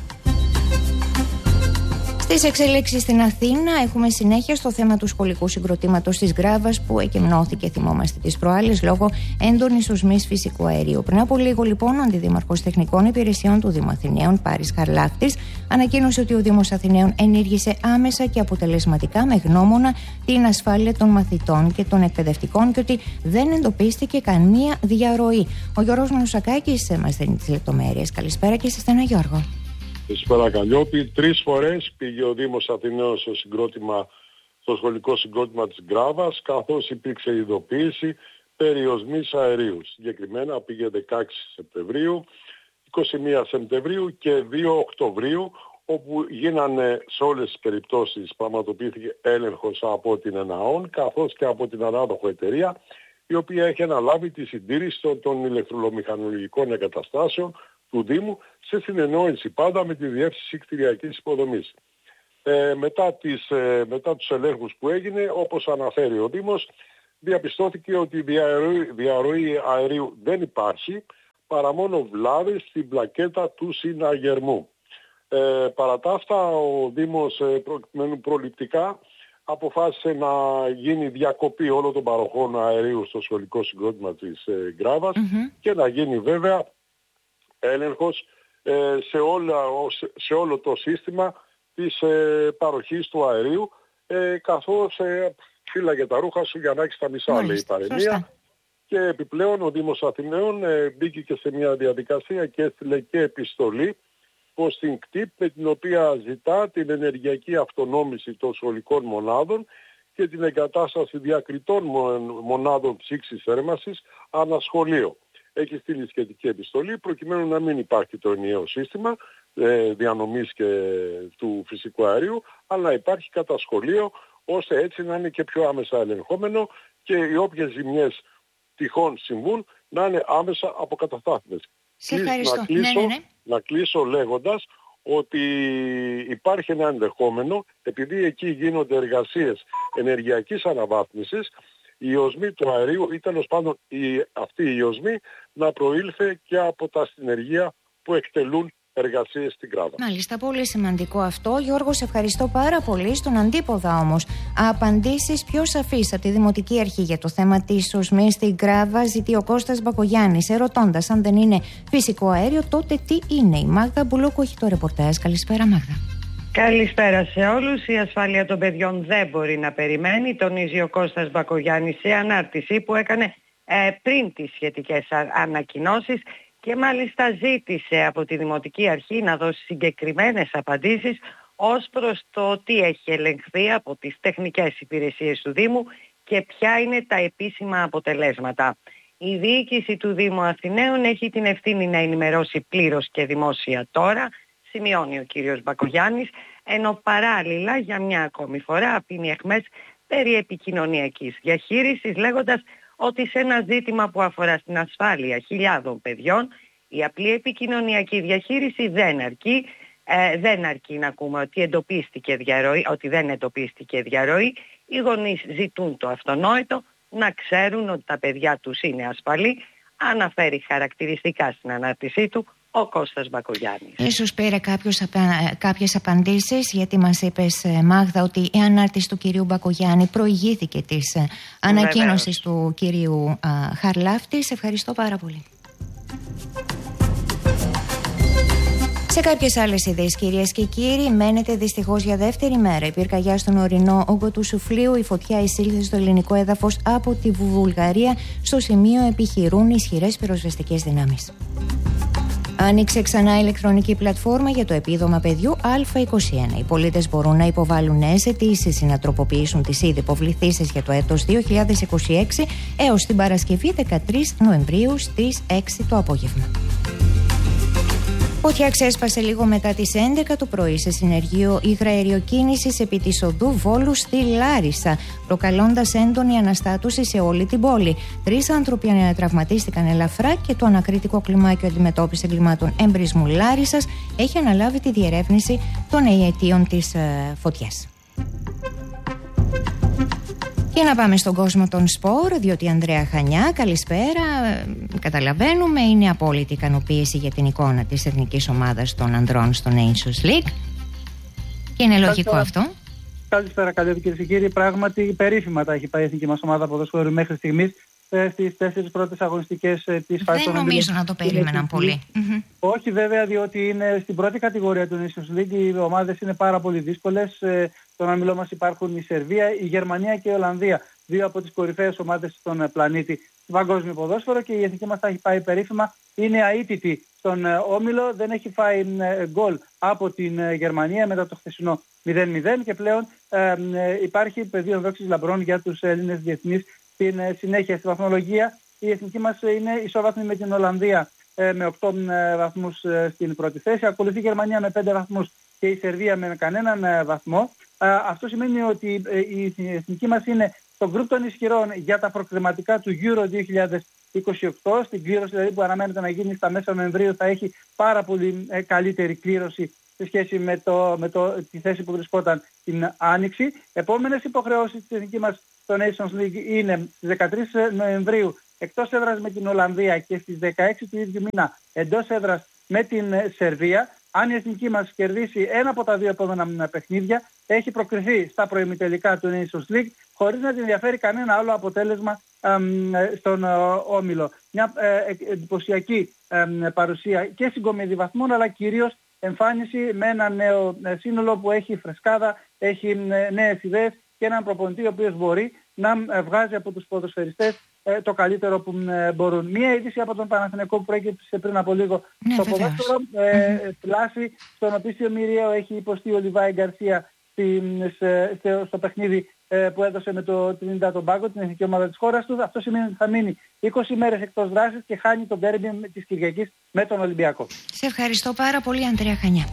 Στις εξελίξεις στην Αθήνα έχουμε συνέχεια στο θέμα του σχολικού συγκροτήματος της Γκράβας που εκκεμνώθηκε, θυμόμαστε, τις προάλλες λόγω έντονης οσμής φυσικού αερίου. Πριν από λίγο, λοιπόν, ο Αντιδήμαρχος Τεχνικών Υπηρεσιών του Δήμου Αθηναίων, Πάρης Χαρλάκτης, ανακοίνωσε ότι ο Δήμος Αθηναίων ενήργησε άμεσα και αποτελεσματικά με γνώμονα την ασφάλεια των μαθητών και των εκπαιδευτικών και ότι δεν εντοπίστηκε καμία διαρροή. Ο Γιώργος Μανουσακάκης μας δίνει τις λεπτομέρειες. Καλησπέρα και σε στενά, Γιώργο. Καλησπέρα, Καλλιόπη. Τρεις φορές πήγε ο Δήμος Αθηναίων στο, συγκρότημα, στο σχολικό συγκρότημα της Γκράβας, καθώς υπήρξε ειδοποίηση περί οσμής αερίου. Συγκεκριμένα πήγε δεκαέξι Σεπτεμβρίου, είκοσι μία Σεπτεμβρίου και δύο Οκτωβρίου, όπου γίνανε σε όλες τις περιπτώσεις, πραγματοποιήθηκε έλεγχος από την ΕΝΑΟΝ καθώς και από την ανάδοχο εταιρεία, η οποία έχει αναλάβει τη συντήρηση των ηλεκτρομηχανολογικών εγκαταστάσεων του Δήμου σε συνεννόηση πάντα με τη Διεύθυνση Κτηριακής Υποδομής. Ε, μετά, τις, ε, μετά τους ελέγχους που έγινε, όπως αναφέρει ο Δήμος, διαπιστώθηκε ότι η διαρροή, διαρροή αερίου δεν υπάρχει, παρά μόνο βλάβες στην πλακέτα του συναγερμού. Ε, παρά τα αυτά, ο Δήμος ε, προκειμένου προληπτικά αποφάσισε να γίνει διακοπή όλων των παροχών αερίου στο σχολικό συγκρότημα της ε, Γκράβας mm-hmm. και να γίνει βέβαια έλεγχος ε, σε, όλα, σε όλο το σύστημα της ε, παροχής του αερίου, ε, καθώς ε, φύλαγε τα ρούχα σου για να έχεις τα μισά, Μάλιστα, λέει η παροιμία. Σωστά. Και επιπλέον ο Δήμος Αθηναίων ε, μπήκε και σε μια διαδικασία και έστειλε και επιστολή προς την ΚΤΙΠ, με την οποία ζητά την ενεργειακή αυτονόμηση των σχολικών μονάδων και την εγκατάσταση διακριτών μονάδων ψήξης θέρμανσης ανά σχολείο. Έχει στείλει σχετική επιστολή προκειμένου να μην υπάρχει το ενιαίο σύστημα ε, διανομής και του φυσικού αερίου, αλλά να υπάρχει κατά σχολείο, ώστε έτσι να είναι και πιο άμεσα ελεγχόμενο και οι όποιες ζημιές τυχόν συμβούν να είναι άμεσα αποκαταστάθμες. Σε ευχαριστώ. Να κλείσω, ναι, ναι, ναι. να κλείσω λέγοντας ότι υπάρχει ένα ενδεχόμενο, επειδή εκεί γίνονται εργασίες ενεργειακής αναβάθμισης, η οσμή του αερίου ή τέλος πάντων η, αυτή η οσμή να προήλθε και από τα συνεργεία που εκτελούν εργασίες στην Γκράβα. Μάλιστα, πολύ σημαντικό αυτό. Γιώργο, σε ευχαριστώ πάρα πολύ. Στον αντίποδα όμως, απαντήσεις πιο σαφείς από τη Δημοτική Αρχή για το θέμα της οσμής στην Γκράβα ζητεί ο Κώστας Μπακογιάννης, ερωτώντας αν δεν είναι φυσικό αέριο, τότε τι είναι. Η Μάγδα Μπουλόκου έχει το ρεπορτάζ. Καλησπέρα, Μάγδα. Καλησπέρα σε όλους. Η ασφάλεια των παιδιών δεν μπορεί να περιμένει, τονίζει ο Κώστας Μπακογιάννης σε ανάρτηση που έκανε ε, πριν τις σχετικές ανακοινώσεις και μάλιστα ζήτησε από τη Δημοτική Αρχή να δώσει συγκεκριμένες απαντήσεις ως προς το τι έχει ελεγχθεί από τις τεχνικές υπηρεσίες του Δήμου και ποια είναι τα επίσημα αποτελέσματα. Η διοίκηση του Δήμου Αθηναίων έχει την ευθύνη να ενημερώσει πλήρως και δημόσια τώρα, σημειώνει ο κύριος Μπακογιάννης, ενώ παράλληλα για μια ακόμη φορά απεινεί αιχμές περί επικοινωνιακής διαχείρισης, λέγοντας ότι σε ένα ζήτημα που αφορά στην ασφάλεια χιλιάδων παιδιών, η απλή επικοινωνιακή διαχείριση δεν αρκεί, ε, δεν αρκεί να ακούμε ότι, εντοπίστηκε διαρροή, ότι δεν εντοπίστηκε διαρροή. Οι γονείς ζητούν το αυτονόητο, να ξέρουν ότι τα παιδιά τους είναι ασφαλή, αναφέρει χαρακτηριστικά στην ανάρτησή του ο Κώστας Μπακογιάννης. Ίσως πήρε κάποιος, κάποιες απαντήσεις, γιατί μας είπες, Μάγδα, ότι η ανάρτηση του κυρίου Μπακογιάννη προηγήθηκε της ανακοίνωσης του κυρίου α, Χαρλάφτη. Σε ευχαριστώ πάρα πολύ. Σε κάποιες άλλες ιδέες, κυρίες και κύριοι, μένεται δυστυχώς για δεύτερη μέρα η πυρκαγιά στον ορεινό όγκο του Σουφλίου. Η φωτιά εισήλθε στο ελληνικό έδαφος από τη Βουλγαρία. Στο σημείο επιχειρούν ισχυρές πυροσβεστικές δυνάμεις. Άνοιξε ξανά η ηλεκτρονική πλατφόρμα για το επίδομα παιδιού Α είκοσι ένα. Οι πολίτες μπορούν να υποβάλουν νέες αιτήσεις ή να τροποποιήσουν τις ήδη υποβληθήσεις για το έτος δύο χιλιάδες είκοσι έξι έως την Παρασκευή δεκατρείς Νοεμβρίου στις έξι το απόγευμα. Φωτιά ξέσπασε λίγο μετά τις έντεκα το πρωί σε συνεργείο υγραεριοκίνησης επί της οδού Βόλου στη Λάρισα, προκαλώντας έντονη αναστάτωση σε όλη την πόλη. Τρεις άνθρωποι τραυματίστηκαν ελαφρά και το ανακριτικό κλιμάκιο αντιμετώπισης εγκλημάτων εμπρισμού Λάρισσας έχει αναλάβει τη διερεύνηση των αιτίων της ε, φωτιάς. Και να πάμε στον κόσμο των σπορ, διότι η Ανδρέα Χανιά, καλησπέρα. Καταλαβαίνουμε, είναι απόλυτη ικανοποίηση για την εικόνα της εθνικής ομάδας των ανδρών στο Nations League. Και είναι λογικό αυτό. Καλησπέρα, καλή κυρίες και κύριοι. Πράγματι, περίφημα τα έχει πάει η εθνική μας ομάδα ποδοσφαίρου μέχρι στιγμής στις τέσσερις πρώτες αγωνιστικές της φάσης. Δεν νομίζω να το περίμεναν πολύ. Mm-hmm. Όχι βέβαια, διότι είναι στην πρώτη κατηγορία του Nations League. Οι ομάδες είναι πάρα πολύ δύσκολες. Στον όμιλό μας υπάρχουν η Σερβία, η Γερμανία και η Ολλανδία. Δύο από τις κορυφαίες ομάδες στον πλανήτη του παγκόσμιου ποδόσφαιρο, και η εθνική μας τα έχει πάει περίφημα. Είναι αίτητη στον όμιλο, δεν έχει φάει γκολ από την Γερμανία μετά το χθεσινό μηδέν μηδέν και πλέον ε, υπάρχει πεδίο δόξης λαμπρών για τους Έλληνες διεθνείς. Στην ε, συνέχεια στη βαθμολογία η εθνική μας είναι ισόβαθμη με την Ολλανδία ε, με οκτώ ε, βαθμούς ε, στην πρώτη θέση. Ακολουθεί η Γερμανία με πέντε βαθμούς και η Σερβία με κανέναν ε, βαθμό. Ε, αυτό σημαίνει ότι ε, η εθνική μας είναι στο γκρουπ των ισχυρών για τα προκριματικά του Euro δύο χιλιάδες είκοσι οκτώ. Στην κλήρωση δηλαδή που αναμένεται να γίνει στα μέσα Νοεμβρίου θα έχει πάρα πολύ ε, καλύτερη κλήρωση σε σχέση με, το, με το, τη θέση που βρισκόταν την Άνοιξη. Επόμενες υποχρεώσεις της εθνικής μας στο Nations League είναι στις δεκατρείς Νοεμβρίου εκτός έδρας με την Ολλανδία και στις δεκαέξι του ίδιου μήνα εντός έδρας με την Σερβία. Αν η εθνική μας κερδίσει ένα από τα δύο επόμενα παιχνίδια, έχει προκριθεί στα προημιτελικά του Nations League χωρίς να την ενδιαφέρει κανένα άλλο αποτέλεσμα εμ, στον όμιλο. Μια ε, εντυπωσιακή εμ, παρουσία και συγκομιδή βαθμών, αλλά κυρίως εμφάνιση με ένα νέο σύνολο που έχει φρεσκάδα, έχει νέες ιδέες και έναν προπονητή ο οποίος μπορεί να βγάζει από τους ποδοσφαιριστές ε, το καλύτερο που ε, μπορούν. Μία είδηση από τον Παναθηναϊκό που προέκυψε πριν από λίγο ναι, στο ποδόσφαιρο. Ε, mm-hmm. Πλάση στον οπίσιο μοιραίο έχει υποστεί ο Λιβάη Γκαρσία στο, στο παιχνίδι ε, που έδωσε με το Τρινιντάντ τον Πάγκο, την εθνική ομάδα της χώρας του. Αυτό σημαίνει ότι θα μείνει είκοσι μέρες εκτός δράσης και χάνει τον ντέρμπι της Κυριακής με τον Ολυμπιακό. Σε ευχαριστώ πάρα πολύ, Ανδρέα Χανιά.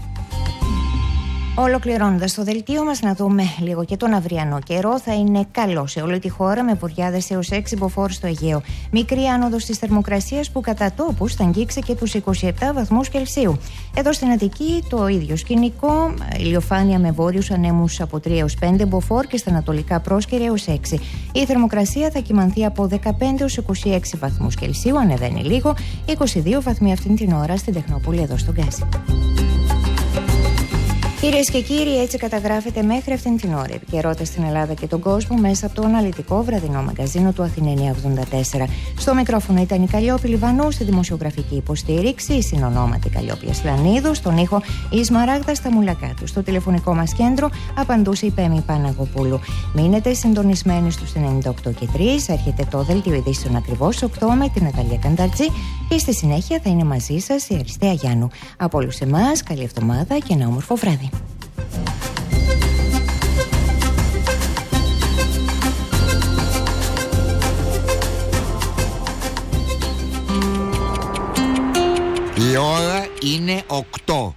Ολοκληρώνοντας το δελτίο μας, να δούμε λίγο και τον αυριανό καιρό. Θα είναι καλό σε όλη τη χώρα με βοριάδες έως έξι μποφόρ στο Αιγαίο. Μικρή άνοδος της θερμοκρασίας που κατά τόπους θα αγγίξει και τους είκοσι επτά βαθμούς Κελσίου. Εδώ στην Αττική το ίδιο σκηνικό. Ηλιοφάνεια με βόρειους ανέμους από τρία έως πέντε μποφόρ και στα ανατολικά πρόσκαιρα έως έξι. Η θερμοκρασία θα κυμανθεί από δεκαπέντε έως είκοσι έξι βαθμούς Κελσίου. Ανεβαίνει λίγο. είκοσι δύο βαθμοί αυτήν την ώρα στην Τεχνόπολη εδώ στον Γκάζι. Κυρίες και κύριοι, έτσι καταγράφεται μέχρι αυτήν την ώρα η επικαιρότητα στην Ελλάδα και τον κόσμο μέσα από το αναλυτικό βραδινό μαγκαζίνο του Αθηνά εννιακόσια ογδόντα τέσσερα. Στο μικρόφωνο ήταν η Καλλιόπη Λιβανού, στη δημοσιογραφική υποστήριξη η συνονόματη Καλλιόπη Ασλανίδου, στον ήχο η Σμαράγδα Σταμουλακάτου. Στο τηλεφωνικό μας κέντρο απαντούσε η Πέμη Παναγοπούλου. Μείνετε συντονισμένοι στους ενενήντα οκτώ και τρία, έρχεται το δελτίο ειδήσεων ακριβώς οκτώ με την Ναταλία Κανταρτζή και στη συνέχεια θα είναι μαζί σας η Αριστεία Γιάννου. Από όλους εμάς, καλή εβδομάδα και ένα όμορφο βράδυ. Η ώρα είναι οκτώ.